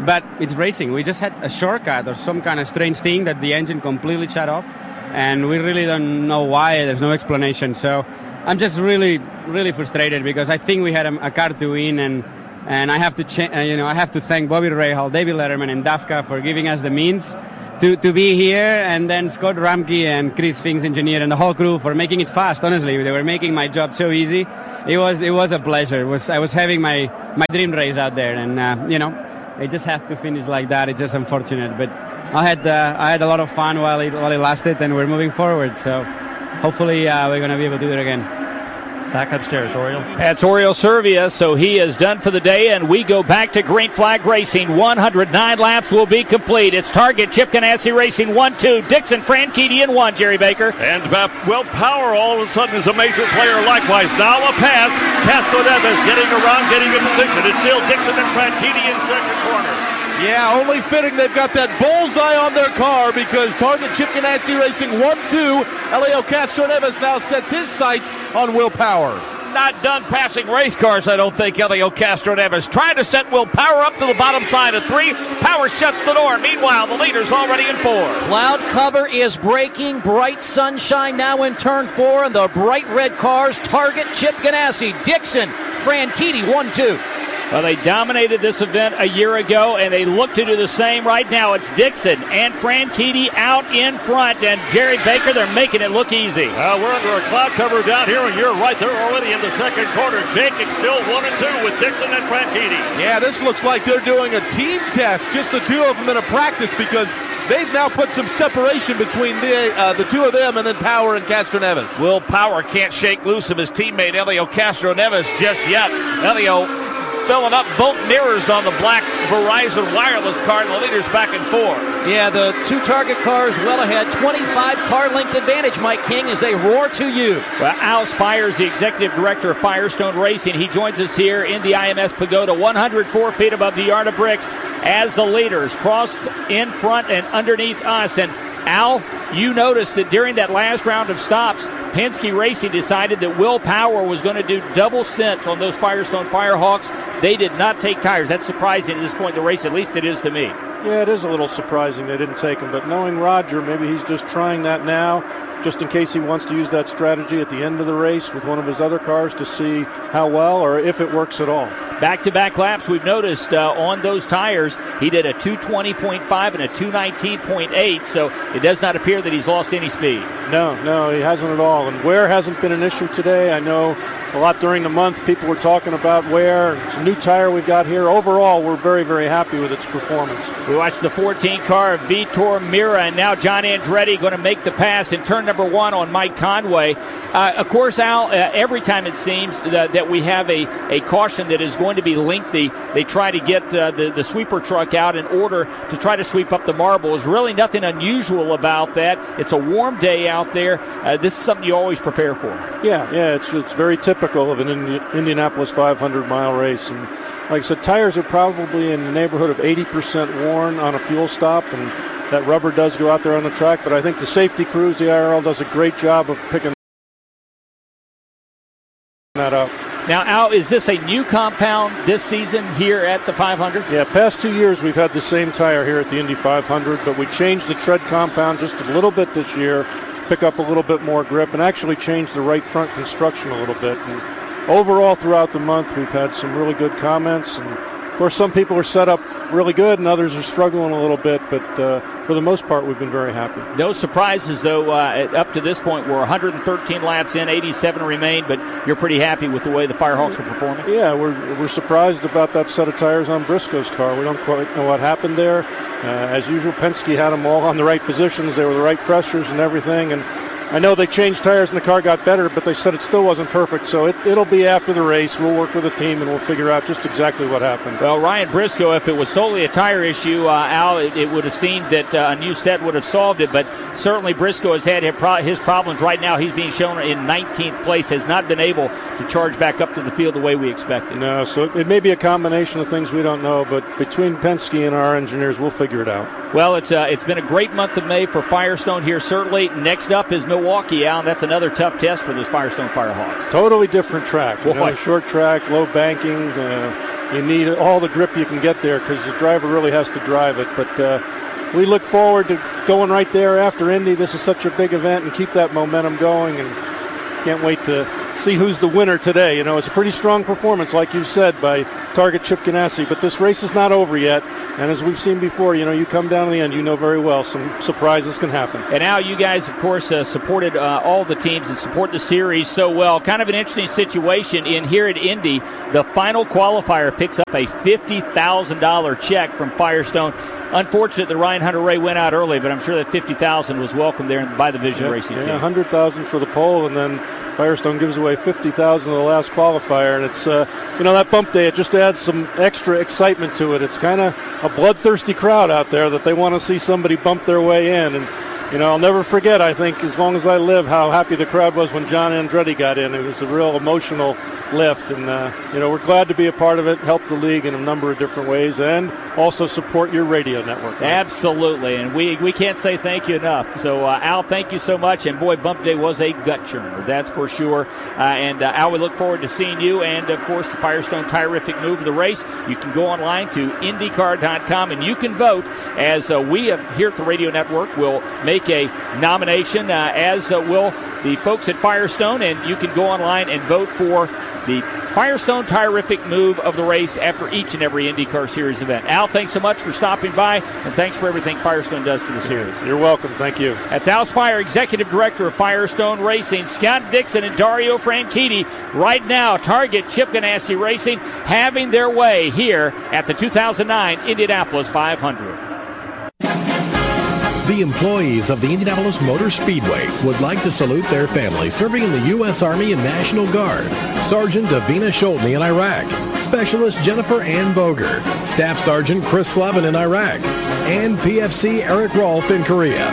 but it's racing. We just had a shortcut or some kind of strange thing that the engine completely shut off, and we really don't know why. There's no explanation. So I'm just really, really frustrated because I think we had a, a car to win, and and I have to, cha- uh, you know, I have to thank Bobby Rahal, David Letterman, and Dafka for giving us the means to, to be here, and then Scott Ramke and Chris Finks, engineer, and the whole crew for making it fast. Honestly, they were making my job so easy. It was it was a pleasure. It was I was having my, my dream race out there, and uh, you know, it just had to finish like that. It's just unfortunate, but I had uh, I had a lot of fun while it while it lasted, and we're moving forward. So hopefully uh, we're gonna be able to do it again. Back upstairs, Oriol. That's Oriol Servia, so he is done for the day, and we go back to Green Flag Racing. one hundred nine laps will be complete. It's Target Chip Ganassi Racing one two, Dixon Franchitti in one, Jerry Baker. And, uh, well, Power all of a sudden is a major player likewise. Now a pass. Castroneves getting around, getting in position. It's still Dixon and Franchitti in second corner. Yeah, only fitting they've got that bullseye on their car because Target Chip Ganassi Racing one two. Elio Castroneves now sets his sights on Will Power. Not done passing race cars, I don't think, Elio Castroneves. Trying to set Will Power up to the bottom side of three. Power shuts the door. Meanwhile, the leader's already in four. Cloud cover is breaking. Bright sunshine now in turn four, and the bright red cars. Target Chip Ganassi, Dixon, Franchitti, one two. Well, they dominated this event a year ago, and they look to do the same right now. It's Dixon and Franchitti out in front, and Jerry Baker, they're making it look easy. Uh, we're under a cloud cover down here, and you're right. They're already in the second quarter. Jake, it's still one and two with Dixon and Franchitti. Yeah, this looks like they're doing a team test, just the two of them in a practice, because they've now put some separation between the uh, the two of them and then Power and Castroneves. Will Power can't shake loose of his teammate Elio Castroneves just yet. Elio filling up both mirrors on the black Verizon wireless car, and the leader's back in four. Yeah, the two Target cars well ahead. twenty-five car length advantage, Mike King, as they roar to you. Well, Al Spires, the executive director of Firestone Racing, he joins us here in the I M S Pagoda, one hundred four feet above the Yard of Bricks, as the leaders cross in front and underneath us. And Al, you noticed that during that last round of stops, Penske Racing decided that Will Power was going to do double stints on those Firestone Firehawks. They did not take tires. That's surprising at this point in the race. At least it is to me. Yeah, it is a little surprising they didn't take him. But knowing Roger, maybe he's just trying that now, just in case he wants to use that strategy at the end of the race with one of his other cars to see how well or if it works at all. Back-to-back laps, we've noticed uh, on those tires, he did a two twenty point five and a two nineteen point eight, so it does not appear that he's lost any speed. No, no, he hasn't at all. And wear hasn't been an issue today. I know a lot during the month people were talking about wear. It's a new tire we've got here. Overall, we're very, very happy with its performance. We watched the fourteen car of Vitor Mira, and now John Andretti going to make the pass in turn number one on Mike Conway. Uh, of course, Al, uh, every time it seems that, that we have a, a caution that is going to be lengthy, they try to get uh, the, the sweeper truck out in order to try to sweep up the marbles. Really nothing unusual about that. It's a warm day out there. Uh, this is something you always prepare for. Yeah, yeah, it's it's very typical of an Indi- Indianapolis five hundred mile race. And like I said, tires are probably in the neighborhood of eighty percent worn on a fuel stop, and that rubber does go out there on the track. But I think the safety crews, the I R L, does a great job of picking that up. Now, Al, is this a new compound this season here at the five hundred? Yeah, past two years we've had the same tire here at the Indy five hundred, but we changed the tread compound just a little bit this year, pick up a little bit more grip, and actually changed the right front construction a little bit. And overall, throughout the month, we've had some really good comments. And of course, some people are set up really good and others are struggling a little bit, but uh, for the most part, we've been very happy. No surprises, though, uh, up to this point. We're one hundred thirteen laps in, eighty-seven remain, but you're pretty happy with the way the Firehawks are performing? Yeah, we're, we're surprised about that set of tires on Briscoe's car. We don't quite know what happened there. Uh, as usual, Penske had them all on the right positions. They were the right pressures and everything, and I know they changed tires and the car got better, but they said it still wasn't perfect, so it, it'll be after the race. We'll work with the team and we'll figure out just exactly what happened. Well, Ryan Briscoe, if it was solely a tire issue, uh, Al, it, it would have seemed that uh, a new set would have solved it, but certainly Briscoe has had his problems right now. He's being shown in nineteenth place, has not been able to charge back up to the field the way we expected. No, so it may be a combination of things we don't know, but between Penske and our engineers, we'll figure it out. Well, it's uh, it's been a great month of May for Firestone here, certainly. Next up is Milwaukee, Al, and that's another tough test for those Firestone Firehawks. Totally different track. You Boy. know, short track, low banking, uh, you need all the grip you can get there because the driver really has to drive it. But uh, we look forward to going right there after Indy. This is such a big event, and keep that momentum going, and can't wait to see who's the winner today. You know, it's a pretty strong performance, like you said, by Target Chip Ganassi, but this race is not over yet. And as we've seen before, you know, you come down to the end, you know very well some surprises can happen. And now you guys, of course, uh, supported uh, all the teams and support the series so well. Kind of an interesting situation in here at Indy. The final qualifier picks up a fifty thousand dollars check from Firestone. Unfortunate that Ryan Hunter-Reay went out early, but I'm sure that fifty thousand dollars was welcomed there by the Vision yeah, Racing yeah, team. one hundred thousand dollars for the pole, and then Firestone gives away fifty thousand dollars in the last qualifier, and it's uh, you know, that bump day, it just adds some extra excitement to it. It's kind of a bloodthirsty crowd out there that they want to see somebody bump their way in, and you know, I'll never forget, I think, as long as I live, how happy the crowd was when John Andretti got in. It was a real emotional lift, and uh, you know, we're glad to be a part of it, help the league in a number of different ways, and also support your radio network. Right? Absolutely, and we we can't say thank you enough. So uh, Al, thank you so much, and boy, Bump Day was a gut churner, that's for sure. Uh, and uh, Al, we look forward to seeing you, and of course the Firestone Tire-rific move of the race. You can go online to IndyCar dot com and you can vote, as uh, we uh, here at the radio network will make a nomination, uh, as uh, will the folks at Firestone, and you can go online and vote for the Firestone Tire-rific move of the race after each and every IndyCar Series event. Al, thanks so much for stopping by, and thanks for everything Firestone does for the series. You're welcome. Thank you. That's Al Spire, Executive Director of Firestone Racing. Scott Dixon and Dario Franchitti right now, Target Chip Ganassi Racing, having their way here at the two thousand nine Indianapolis five hundred. The employees of the Indianapolis Motor Speedway would like to salute their family serving in the U S Army and National Guard. Sergeant Davina Sholtney in Iraq, Specialist Jennifer Ann Boger, Staff Sergeant Chris Slavin in Iraq, and P F C Eric Rolfe in Korea.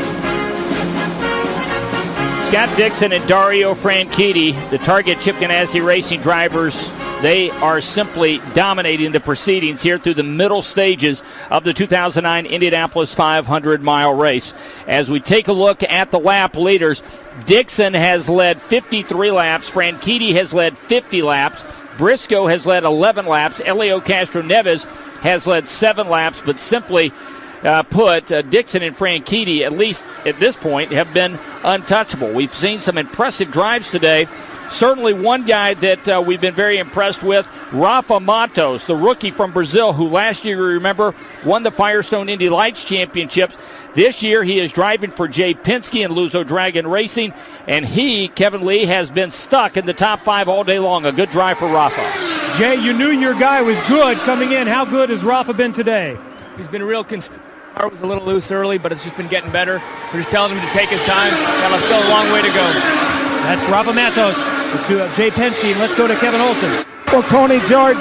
Scott Dixon and Dario Franchitti, the Target Chip Ganassi Racing drivers, they are simply dominating the proceedings here through the middle stages of the two thousand nine Indianapolis five hundred mile race. As we take a look at the lap leaders, Dixon has led fifty-three laps. Franchitti has led fifty laps. Briscoe has led eleven laps. Helio Castroneves has led seven laps, but simply uh, put, uh, Dixon and Franchitti, at least at this point, have been untouchable. We've seen some impressive drives today. Certainly one guy that uh, we've been very impressed with, Rafa Matos, the rookie from Brazil, who last year, you remember, won the Firestone Indy Lights Championships. This year he is driving for Jay Penske and Luzo Dragon Racing, and he, Kevin Lee, has been stuck in the top five all day long. A good drive for Rafa. Jay, you knew your guy was good coming in. How good has Rafa been today? He's been real consistent. Car was a little loose early, but it's just been getting better. We're just telling him to take his time. Got still a long way to go. That's Rafa Matos to uh, Jay Penske. Let's go to Kevin Olson. Well, Tony George,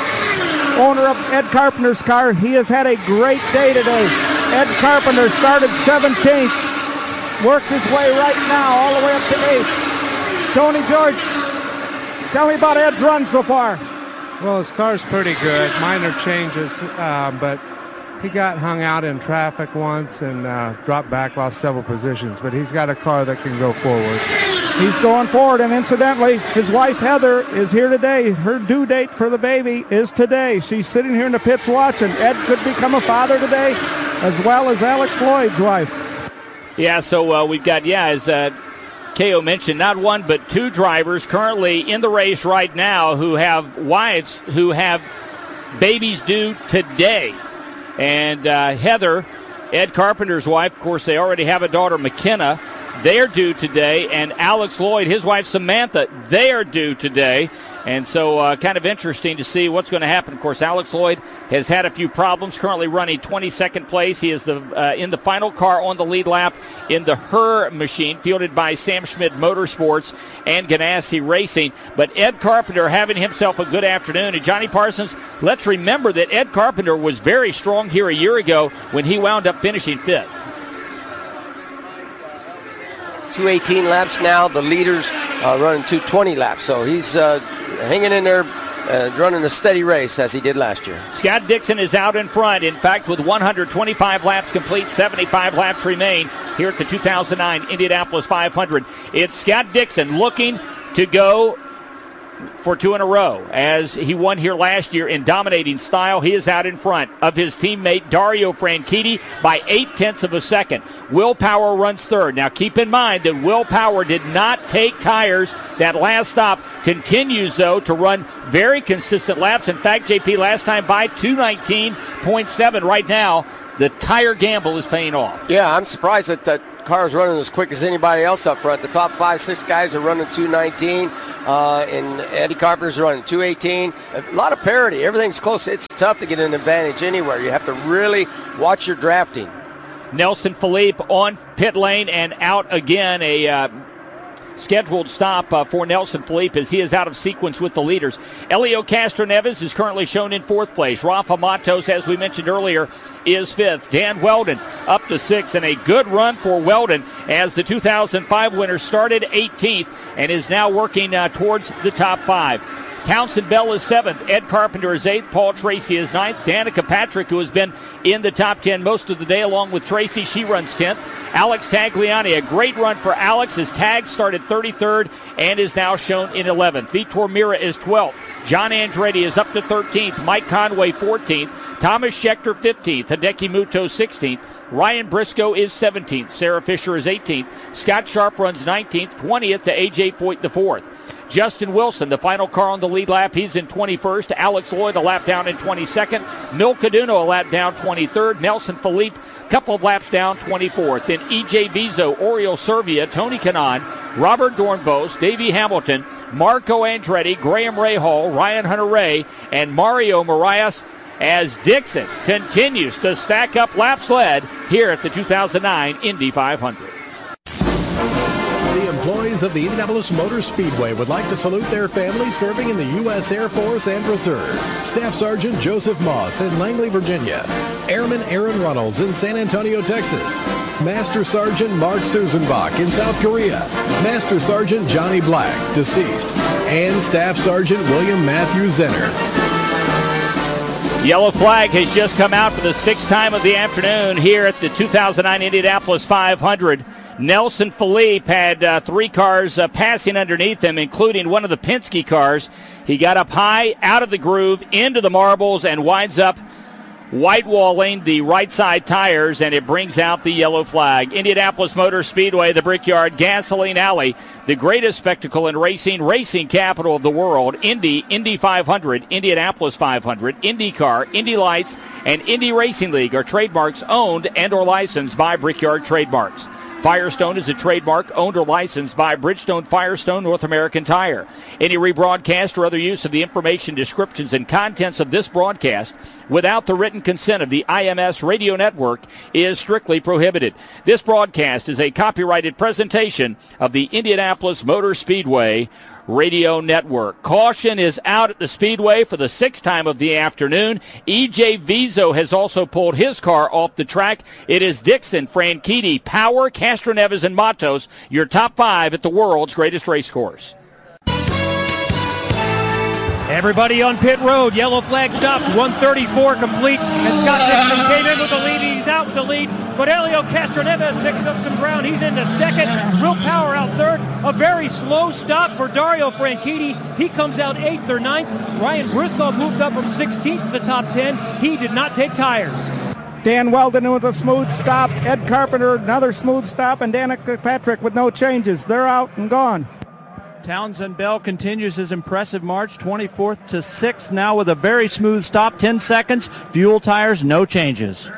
owner of Ed Carpenter's car, he has had a great day today. Ed Carpenter started seventeenth, worked his way right now all the way up to eighth. Tony George, tell me about Ed's run so far. Well, his car's pretty good. Minor changes, uh, but he got hung out in traffic once and uh, dropped back, lost several positions. But he's got a car that can go forward. He's going forward, and incidentally, his wife Heather is here today. Her due date for the baby is today. She's sitting here in the pits watching. Ed could become a father today, as well as Alex Lloyd's wife. Yeah, so uh, we've got, yeah, as uh, K O mentioned, not one but two drivers currently in the race right now who have wives who have babies due today. And uh, Heather, Ed Carpenter's wife, of course, they already have a daughter, McKenna. They are due today. And Alex Lloyd, his wife, Samantha, they are due today. And so uh, kind of interesting to see what's going to happen. Of course, Alex Lloyd has had a few problems, currently running twenty-second place. He is the uh, in the final car on the lead lap in the Her machine, fielded by Sam Schmidt Motorsports and Ganassi Racing. But Ed Carpenter having himself a good afternoon. And Johnny Parsons, let's remember that Ed Carpenter was very strong here a year ago when he wound up finishing fifth. two eighteen laps now. The leaders uh, running two twenty laps. So he's uh, hanging in there, uh, running a steady race as he did last year. Scott Dixon is out in front. In fact, with one hundred twenty-five laps complete, seventy-five laps remain here at the two thousand nine Indianapolis five hundred. It's Scott Dixon looking to go for two in a row. As he won here last year in dominating style, he is out in front of his teammate Dario Franchitti by eight-tenths of a second. Will Power runs third. Now keep in mind that Will Power did not take tires that last stop. Continues, though, to run very consistent laps. In fact, J P, last time by two nineteen point seven. Right now, the tire gamble is paying off. Yeah, I'm surprised that the car's running as quick as anybody else up front. The top five, six guys are running two nineteen, uh, and Eddie Carpenter's running two eighteen. A lot of parity. Everything's close. It's tough to get an advantage anywhere. You have to really watch your drafting. Nelson Philippe on pit lane and out again. A uh, scheduled stop uh, for Nelson Philippe as he is out of sequence with the leaders. Helio Castroneves is currently shown in fourth place. Rafa Matos, as we mentioned earlier, is fifth. Dan Weldon up to sixth, and a good run for Weldon as the two thousand five winner started eighteenth and is now working uh, towards the top five. Townsend Bell is seventh. Ed Carpenter is eighth. Paul Tracy is ninth. Danica Patrick, who has been in the top ten most of the day along with Tracy, she runs tenth. Alex Tagliani, a great run for Alex. His tag started thirty-third and is now shown in eleventh. Vitor Mira is twelfth. John Andretti is up to thirteenth. Mike Conway fourteenth. Thomas Schechter fifteenth. Hideki Muto sixteenth. Ryan Briscoe is seventeenth. Sarah Fisher is eighteenth. Scott Sharp runs nineteenth. twentieth to A J Foyt the fourth. Justin Wilson, the final car on the lead lap, he's in twenty-first. Alex Lloyd, a lap down in twenty-second. Mil Caduno, a lap down, twenty-third. Nelson Philippe, a couple of laps down, twenty-fourth. Then E J Vizo, Oriol Servia, Tony Kanaan, Robert Dornbos, Davey Hamilton, Marco Andretti, Graham Rahal, Ryan Hunter-Ray, and Mario Marias as Dixon continues to stack up laps led here at the two thousand nine Indy five hundred. The employees of the Indianapolis Motor Speedway would like to salute their families serving in the U S Air Force and Reserve. Staff Sergeant Joseph Moss in Langley, Virginia. Airman Aaron Runnels in San Antonio, Texas. Master Sergeant Mark Susanbach in South Korea. Master Sergeant Johnny Black, deceased. And Staff Sergeant William Matthew Zenner. Yellow flag has just come out for the sixth time of the afternoon here at the two thousand nine Indianapolis five hundred. Nelson Philippe had uh, three cars uh, passing underneath him, including one of the Penske cars. He got up high, out of the groove, into the marbles, and winds up white-walling the right side tires, and it brings out the yellow flag. Indianapolis Motor Speedway, the Brickyard Gasoline Alley, the greatest spectacle in racing, racing capital of the world. Indy, Indy five hundred, Indianapolis five hundred, IndyCar, Indy Lights, and Indy Racing League are trademarks owned and or licensed by Brickyard Trademarks. Firestone is a trademark owned or licensed by Bridgestone Firestone North American Tire. Any rebroadcast or other use of the information, descriptions, and contents of this broadcast without the written consent of the I M S Radio Network is strictly prohibited. This broadcast is a copyrighted presentation of the Indianapolis Motor Speedway Radio Network. Caution is out at the Speedway for the sixth time of the afternoon. E J Vizo has also pulled his car off the track. It is Dixon, Franchitti, Power, Castroneves, and Matos, your top five at the world's greatest race course. Everybody on pit road. Yellow flag stops. one thirty-four complete. And Scott Dixon came in with the lead. He's out with the lead. But Helio Castroneves picks up some ground. He's into second. Will Power out third. A very slow stop for Dario Franchitti. He comes out eighth or ninth. Ryan Briscoe moved up from sixteenth to the top ten. He did not take tires. Dan Weldon with a smooth stop. Ed Carpenter, another smooth stop. And Danica Patrick with no changes. They're out and gone. Townsend Bell continues his impressive march, twenty-fourth to sixth now with a very smooth stop, ten seconds. Fuel tires, no changes.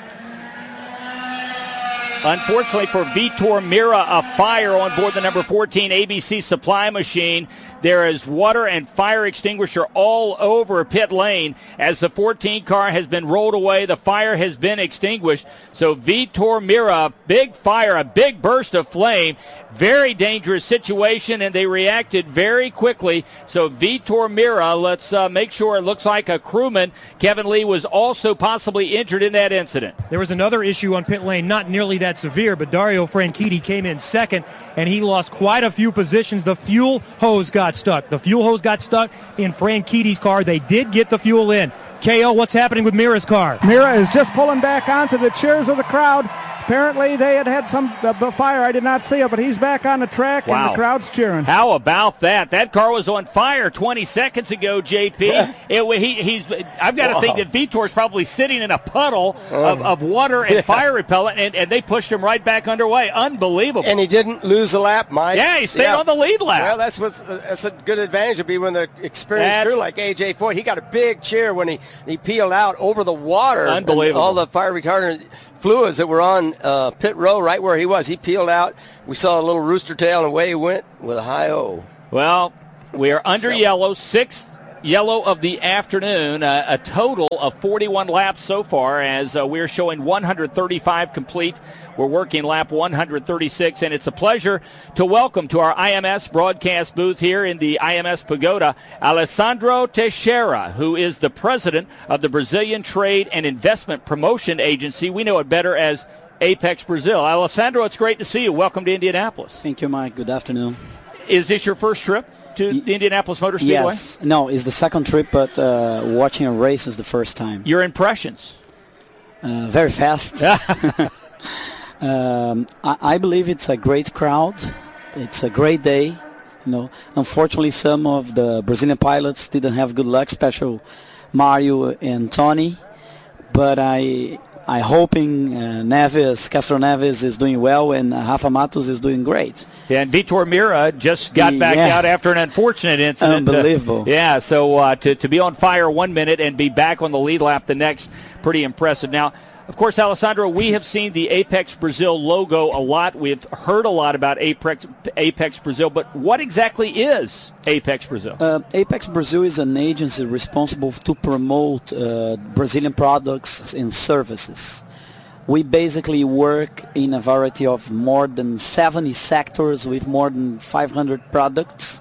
Unfortunately for Vitor Mira, a fire on board the number fourteen A B C supply machine. There is water and fire extinguisher all over pit lane as the fourteen car has been rolled away. The fire has been extinguished. So Vitor Mira, big fire, a big burst of flame. Very dangerous situation, and they reacted very quickly. So Vitor Mira, let's uh, make sure it looks like a crewman. Kevin Lee was also possibly injured in that incident. There was another issue on pit lane, not nearly that severe, but Dario Franchitti came in second, and he lost quite a few positions. The fuel hose got stuck. The fuel hose got stuck in Franchitti's car. They did get the fuel in. K O, what's happening with Mira's car? Mira is just pulling back onto the cheers of the crowd. apparently they had had some uh, fire. I did not see it, but he's back on the track, Wow. and the crowd's cheering. How about that? That car was on fire twenty seconds ago, J P. it, he, he's. I've got to Wow. think that Vitor's probably sitting in a puddle of, of water and Yeah. fire repellent, and, and they pushed him right back underway. Unbelievable. And he didn't lose a lap, Mike. Yeah, he stayed on the lead lap. Well, that's what's uh, that's a good advantage to be when the experienced That's- crew like A J Foyt. He got a big cheer when he, he peeled out over the water. and Unbelievable. all the fire retardant fluids that were on uh, pit row right where he was. He peeled out. We saw a little rooster tail, and away he went with a high O. Well, we are under So- yellow, sixth yellow of the afternoon, uh, a total of forty-one laps so far as uh, we're showing one hundred thirty-five complete. We're working lap one hundred thirty-six, and it's a pleasure to welcome to our I M S broadcast booth here in the I M S Pagoda, Alessandro Teixeira, who is the president of the Brazilian Trade and Investment Promotion Agency. We know it better as Apex Brazil. Alessandro, it's great to see you. Welcome to Indianapolis. Thank you, Mike. Good afternoon. Is this your first trip to the Indianapolis Motor Speedway? Yes. No, it's the second trip, but uh, watching a race is the first time. Your impressions? Uh, very fast. um, I, I believe it's a great crowd. It's a great day. You know, unfortunately, some of the Brazilian pilots didn't have good luck, especially Mario and Tony. But I, I hoping uh, Neves, Castro Neves is doing well, and uh, Rafa Matos is doing great. Yeah, and Vitor Mira just got back Yeah. out after an unfortunate incident. Unbelievable. Uh, yeah, so uh, to, to be on fire one minute and be back on the lead lap the next, pretty impressive. Now, of course, Alessandro, we have seen the Apex Brazil logo a lot. We've heard a lot about Apex, Apex Brazil, but what exactly is Apex Brazil? Uh, Apex Brazil is an agency responsible to promote uh, Brazilian products and services. We basically work in a variety of more than seventy sectors with more than five hundred products,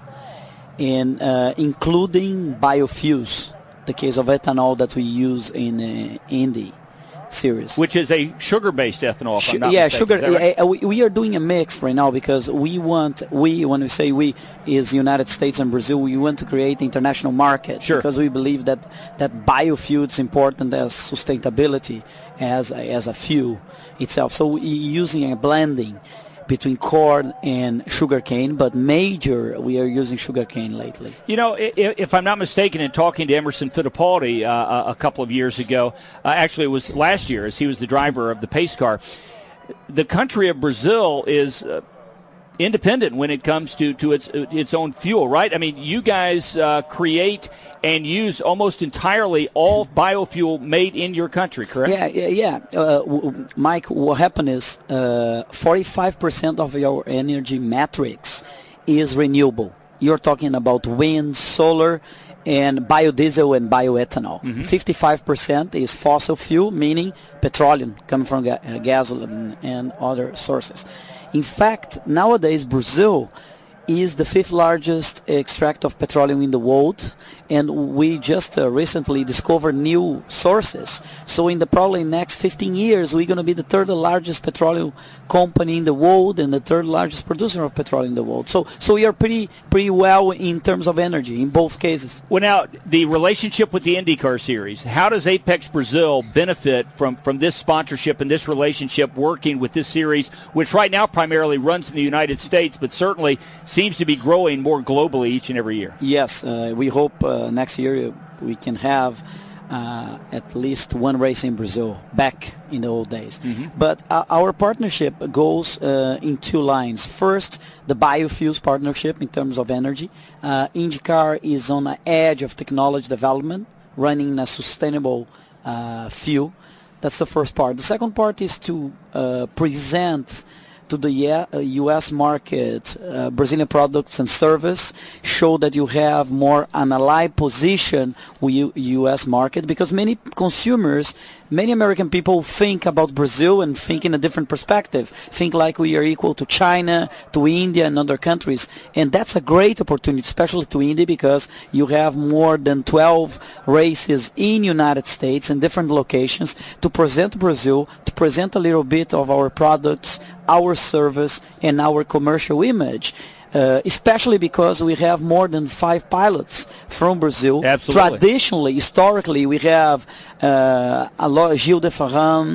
and uh, including biofuels, the case of ethanol that we use in uh, Indy series. Which is a sugar-based ethanol, if I'm not yeah, mistaken. sugar. Is that right? yeah, we, we are doing a mix right now because we want, we when we say we is United States and Brazil, we want to create the international market. Sure. Because we believe that that biofuel is important as sustainability as a, as a fuel itself. So we using a blending between corn and sugarcane, but major we are using sugarcane lately. You know, if, if I'm not mistaken, in talking to Emerson Fittipaldi uh, a couple of years ago, uh, actually it was last year as he was the driver of the pace car, the country of Brazil is uh, independent when it comes to, to its its own fuel, right? I mean, you guys uh, create and use almost entirely all biofuel made in your country, correct? Yeah, yeah, yeah. Uh, w- w- Mike, what happened is uh, forty-five percent of your energy matrix is renewable. You're talking about wind, solar, and biodiesel and bioethanol. Mm-hmm. fifty-five percent is fossil fuel, meaning petroleum coming from ga- uh, gasoline and other sources. In fact, nowadays Brazil is the fifth largest extract of petroleum in the world, and we just uh, recently discovered new sources. So in the probably next fifteen years, we're going to be the third largest petroleum company in the world and the third largest producer of petroleum in the world. So so we are pretty pretty well in terms of energy in both cases. Well, now, the relationship with the IndyCar Series, how does Apex Brazil benefit from, from this sponsorship and this relationship working with this series, which right now primarily runs in the United States, but certainly seems to be growing more globally each and every year? Yes, uh, we hope uh, next year we can have uh, at least one race in Brazil back in the old days. Mm-hmm. But uh, our partnership goes uh, in two lines. First, the biofuels partnership in terms of energy. Uh, IndyCar is on the edge of technology development, running a sustainable uh, fuel. That's the first part. The second part is to uh, present to the U S market, uh, Brazilian products and service, show that you have more an allied position with U S market, because many consumers, many American people think about Brazil and think in a different perspective, think like we are equal to China, to India and other countries. And that's a great opportunity, especially to India, because you have more than twelve races in United States in different locations to present Brazil, to present a little bit of our products, our service, and our commercial image. Uh, especially because we have more than five pilots from Brazil. Absolutely. Traditionally, historically, we have uh, a lot of Gilles de Ferran,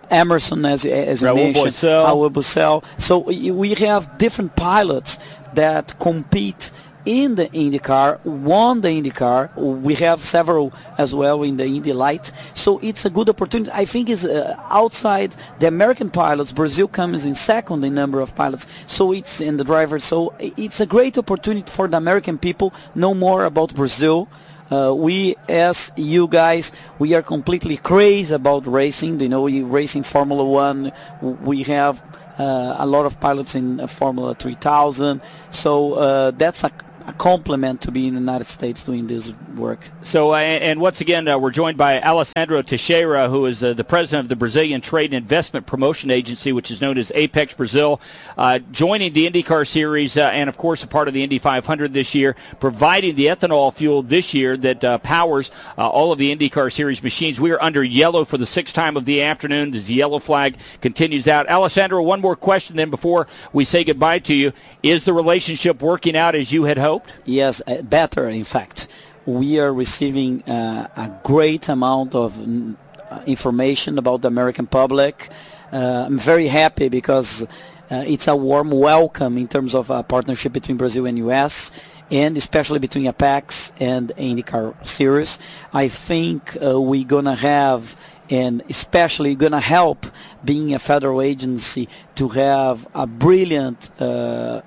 Emerson, as, as you Raul mentioned, Boesel. Raul Boesel. So we have different pilots that compete in the IndyCar, won the IndyCar. We have several as well in the Indy Light. So it's a good opportunity. I think it's uh, outside the American pilots. Brazil comes in second in number of pilots. So it's in the drivers. So it's a great opportunity for the American people know more about Brazil. Uh, we, as you guys, we are completely crazy about racing. You know, we racing Formula One. We have uh, a lot of pilots in uh, Formula three thousand. So uh, that's a a compliment to be in the United States doing this work. So, uh, and once again, uh, we're joined by Alessandro Teixeira, who is uh, the president of the Brazilian Trade and Investment Promotion Agency, which is known as Apex Brazil, uh, joining the IndyCar Series, uh, and of course a part of the Indy five hundred this year, providing the ethanol fuel this year that uh, powers uh, all of the IndyCar Series machines. We are under yellow for the sixth time of the afternoon as the yellow flag continues out. Alessandro, one more question then before we say goodbye to you. Is the relationship working out as you had hoped? Yes, uh, better in fact. We are receiving uh, a great amount of uh, information about the American public. Uh, I'm very happy because uh, it's a warm welcome in terms of a partnership between Brazil and U S, and especially between Apex and IndyCar Series. I think uh, we're going to have, and especially going to help being a federal agency to have a brilliant uh,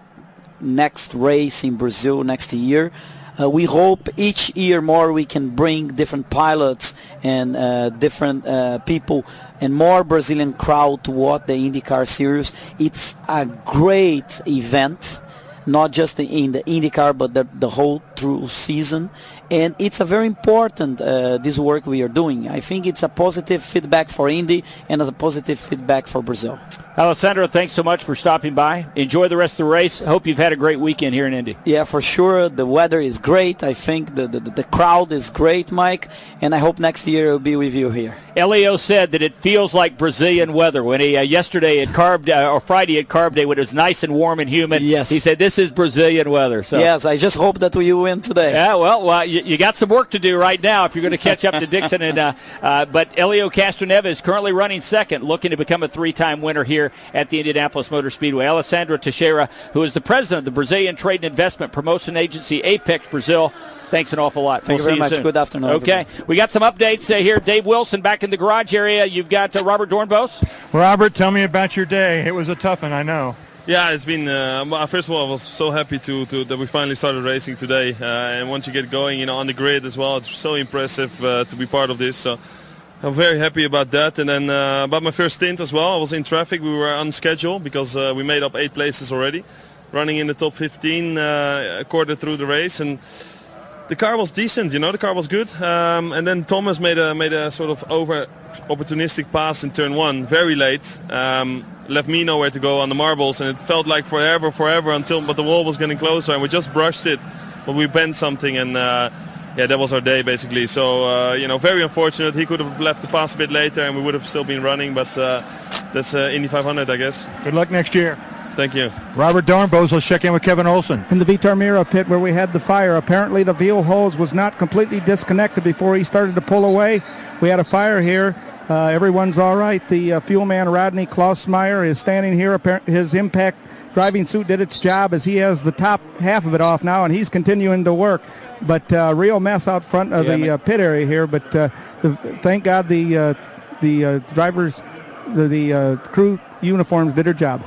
next race in Brazil next year. Uh, we hope each year more we can bring different pilots and uh, different uh, people and more Brazilian crowd to watch the IndyCar Series. It's a great event, not just in the IndyCar, but the, the whole through season. And it's a very important, uh, this work we are doing. I think it's a positive feedback for Indy and a positive feedback for Brazil. Alessandro, thanks so much for stopping by. Enjoy the rest of the race. Hope you've had a great weekend here in Indy. Yeah, for sure. The weather is great. I think the, the, the crowd is great, Mike. And I hope next year I'll be with you here. Elio said that it feels like Brazilian weather. When he uh, yesterday at Carb Day, or Friday at Carb Day, when it was nice and warm and humid, yes. He said this is Brazilian weather. So. Yes, I just hope that we win today. Yeah, well, well you, you got some work to do right now if you're going to catch up to Dixon. and uh, uh, But Elio Castroneves is currently running second, looking to become a three-time winner here at the Indianapolis Motor Speedway. Alessandro Teixeira, who is the president of the Brazilian Trade and Investment Promotion Agency, Apex Brazil. Thanks an awful lot. Thank we'll you very see much. You soon. Good afternoon. Okay. Everybody. We got some updates uh, here. Dave Wilson back in the garage area. You've got uh, Robert Dornbos. Robert, tell me about your day. It was a tough one, I know. Yeah, it's been, uh, first of all, I was so happy to, to that we finally started racing today. Uh, and once you get going, you know, on the grid as well, it's so impressive uh, to be part of this. So I'm very happy about that. And then uh, about my first stint as well, I was in traffic. We were on schedule because uh, we made up eight places already. Running in the top fifteen uh, a quarter through the race. And the car was decent, you know, the car was good. Um, and then Thomas made a, made a sort of over opportunistic pass in turn one, very late. Um, left me nowhere to go on the marbles, and it felt like forever, forever until, but the wall was getting closer, and we just brushed it, but we bent something, and uh, yeah, that was our day basically. So uh, you know, very unfortunate. He could have left the pass a bit later, and we would have still been running. But uh, that's uh, Indy five hundred, I guess. Good luck next year. Thank you. Robert Dornbos, let's check in with Kevin Olson. In the Vitor Mira pit where we had the fire, apparently the fuel hose was not completely disconnected before he started to pull away. We had a fire here. Uh, everyone's all right. The uh, fuel man, Rodney Klausmeyer, is standing here. His impact driving suit did its job as he has the top half of it off now, and he's continuing to work. But uh, real mess out front of yeah, the uh, pit area here. But uh, the, thank God the uh, the uh, drivers, the, the uh, crew uniforms did their job.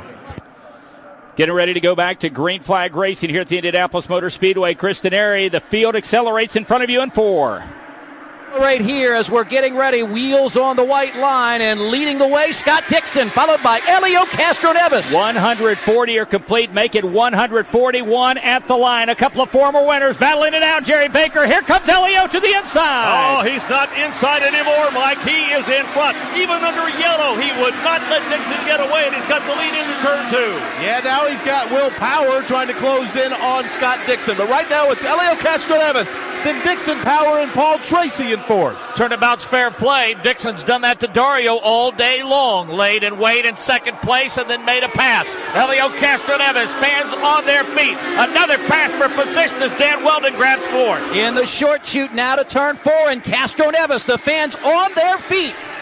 Getting ready to go back to green flag racing here at the Indianapolis Motor Speedway. Chris Denari, the field accelerates in front of you in four. Right here as we're getting ready, wheels on the white line, and leading the way, Scott Dixon, followed by Elio Castroneves. one hundred forty are complete, make it one hundred forty-one at the line. A couple of former winners battling it out. Jerry Baker, here comes Elio to the inside. Oh, he's not inside anymore, Mike. He is in front. Even under yellow, he would not let Dixon get away, and he's got the lead into turn two. Yeah, now he's got Will Power trying to close in on Scott Dixon. But right now it's Elio Castroneves, then Dixon, Power, and Paul Tracy in fourth. Turnabout's fair play. Dixon's done that to Dario all day long. Laid and Wade in second place and then made a pass. Elio Castroneves, fans on their feet. Another pass for position as Dan Weldon grabs fourth. In the short chute now to turn four, and Castroneves, the fans on their feet.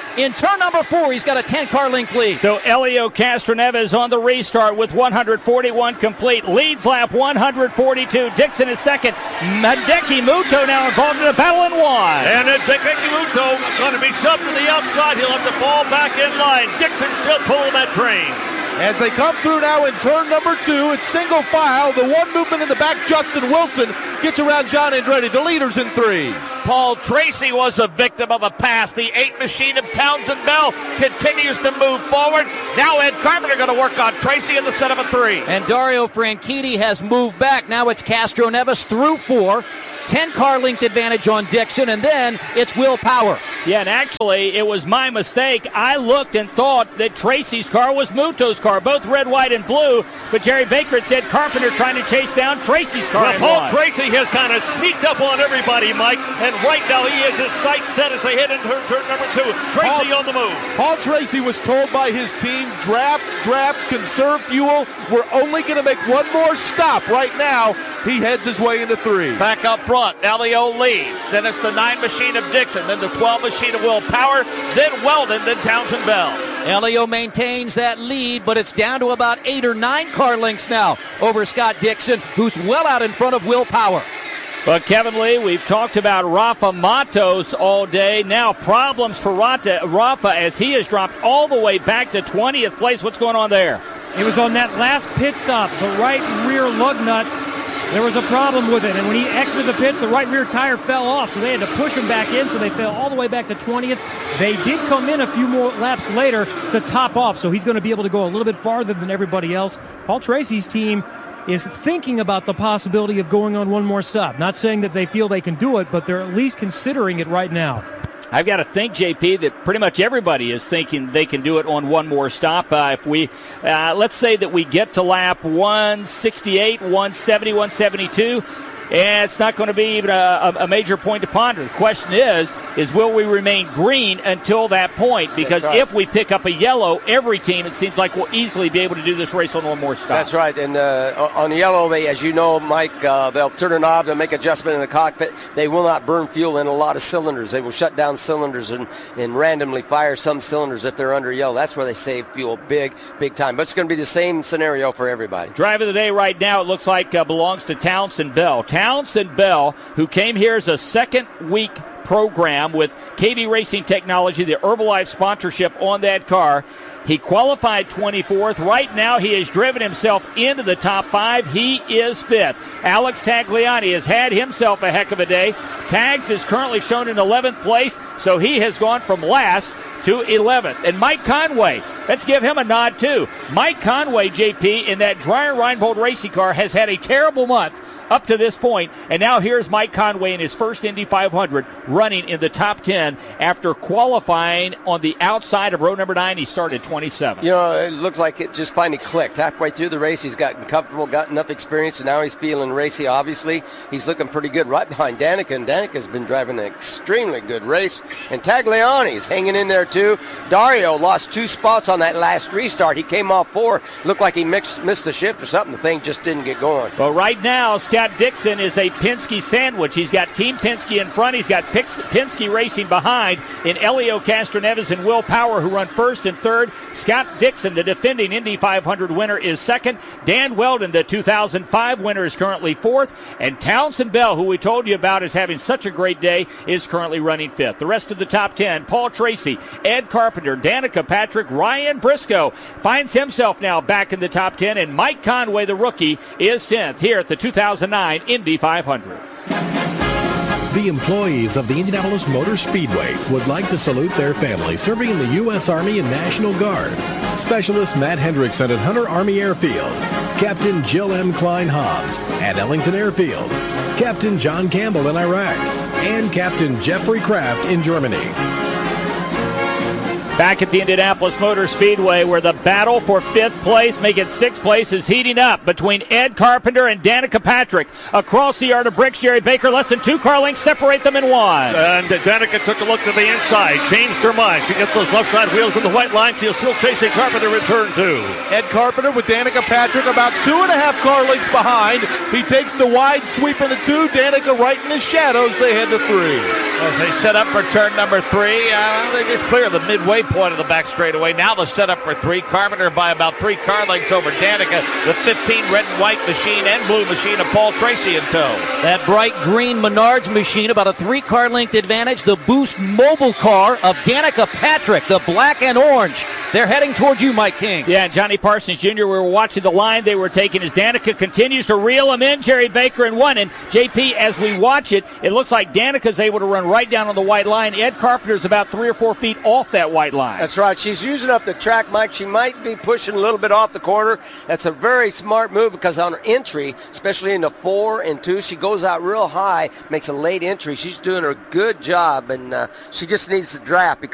In turn number four, he's got a ten-car length lead. So Helio Castroneves on the restart with one hundred forty-one complete. Leads lap one hundred forty-two. Dixon is second. Hideki Muto now involved in the battle in one. And then Hideki Muto going to be shoved to the outside. He'll have to fall back in line. Dixon still pulling that train. As they come through now in turn number two, it's single file. The one movement in the back, Justin Wilson, gets around John Andretti. The leader's in three. Paul Tracy was a victim of a pass. The eight machine of Townsend Bell continues to move forward. Now Ed Carpenter going to work on Tracy in the set of a three. And Dario Franchitti has moved back. Now it's Castroneves through four. ten-car length advantage on Dixon, and then it's Will Power. Yeah, and actually, it was my mistake. I looked and thought that Tracy's car was Muto's car, both red, white, and blue, but Jerry Baker said Carpenter trying to chase down Tracy's car. Well, Paul one. Tracy has kind of sneaked up on everybody, Mike, and right now he has his sights set as they head into turn number two. Tracy Paul, on the move. Paul Tracy was told by his team, draft, draft, conserve fuel. We're only going to make one more stop. Right now, he heads his way into three. Back up front, Elio leads. Then it's the nine machine of Dixon, then the twelve machine of Will Power, then Weldon, then Townsend Bell. Elio maintains that lead, but it's down to about eight or nine car lengths now over Scott Dixon, who's well out in front of Will Power. But Kevin Lee, we've talked about Rafa Matos all day. Now problems for Rafa, Rafa as he has dropped all the way back to twentieth place. What's going on there? It was on that last pit stop, the right rear lug nut. There was a problem with it, and when he exited the pit, the right rear tire fell off, so they had to push him back in, so they fell all the way back to twentieth. They did come in a few more laps later to top off, so he's going to be able to go a little bit farther than everybody else. Paul Tracy's team is thinking about the possibility of going on one more stop. Not saying that they feel they can do it, but they're at least considering it right now. I've got to think, J P, that pretty much everybody is thinking they can do it on one more stop. Uh, if we, uh, let's say that we get to lap one sixty-eight, one seventy, one seventy-two, and it's not going to be even a, a major point to ponder. The question is, is will we remain green until that point? Because right. if we pick up a yellow, every team, it seems like, will easily be able to do this race on one more stop. That's right. And uh, on the yellow, they, as you know, Mike, uh, they'll turn a knob, they'll make adjustment in the cockpit. They will not burn fuel in a lot of cylinders. They will shut down cylinders and, and randomly fire some cylinders if they're under yellow. That's where they save fuel big, big time. But it's going to be the same scenario for everybody. Drive of the day right now, it looks like uh, belongs to Townsend Bell. Townsend Bell, who came here as a second week program with K B Racing Technology, the Herbalife sponsorship on that car. He qualified twenty-fourth. Right now, he has driven himself into the top five. He is fifth. Alex Tagliani has had himself a heck of a day. Tags is currently shown in eleventh place, so he has gone from last to eleventh. And Mike Conway, let's give him a nod too. Mike Conway, J P, in that Dreyer Reinbold racing car has had a terrible month up to this point, and now here's Mike Conway in his first Indy five hundred running in the top ten after qualifying on the outside of row number nine. He started twenty-seven. You know, it looks like it just finally clicked. Halfway through the race, he's gotten comfortable, got enough experience, and now he's feeling racy. Obviously, he's looking pretty good right behind Danica, and Danica's been driving an extremely good race. And Tagliani is hanging in there too. Dario lost two spots on that last restart. He came off four. Looked like he mixed, missed a shift or something. The thing just didn't get going. Well, right now, Scott Dixon is a Penske sandwich. He's got Team Penske in front. He's got Penske Racing behind in Helio Castroneves and Will Power, who run first and third. Scott Dixon, the defending Indy five hundred winner, is second. Dan Weldon, the two thousand five winner, is currently fourth. And Townsend Bell, who we told you about is having such a great day, is currently running fifth. The rest of the top ten, Paul Tracy, Ed Carpenter, Danica Patrick, Ryan Briscoe finds himself now back in the top ten. And Mike Conway, the rookie, is tenth here at the two thousand nine Indy five hundred. The employees of the Indianapolis Motor Speedway would like to salute their families serving in the U S Army and National Guard. Specialist Matt Hendrickson at Hunter Army Airfield, Captain Jill M. Klein Hobbs at Ellington Airfield, Captain John Campbell in Iraq, and Captain Jeffrey Kraft in Germany. Back at the Indianapolis Motor Speedway, where the battle for fifth place, make it sixth place, is heating up between Ed Carpenter and Danica Patrick. Across the yard of bricks, Jerry Baker, less than two car lengths separate them in one. And Danica took a look to the inside, changed her mind. She gets those left side wheels in the white line. She's still chasing Carpenter in turn two. Ed Carpenter with Danica Patrick about two and a half car lengths behind. He takes the wide sweep in the two. Danica right in the shadows. They head to three. As they set up for turn number three, uh, they just clear the midway point of the back straightaway. Now the setup for three. Carpenter by about three car lengths over Danica. The fifteen red and white machine and blue machine of Paul Tracy in tow. That bright green Menards machine, about a three-car length advantage. The Boost mobile car of Danica Patrick, the black and orange. They're heading towards you, Mike King. Yeah, Johnny Parsons Junior, we were watching the line they were taking as Danica continues to reel them in. Jerry Baker in one. And J P, as we watch it, it looks like Danica's able to run right down on the white line. Ed Carpenter's about three or four feet off that white line. That's right. She's using up the track, Mike. She might be pushing a little bit off the corner. That's a very smart move because on her entry, especially in the four and two, she goes out real high, makes a late entry. She's doing a good job, and uh, she just needs to draft because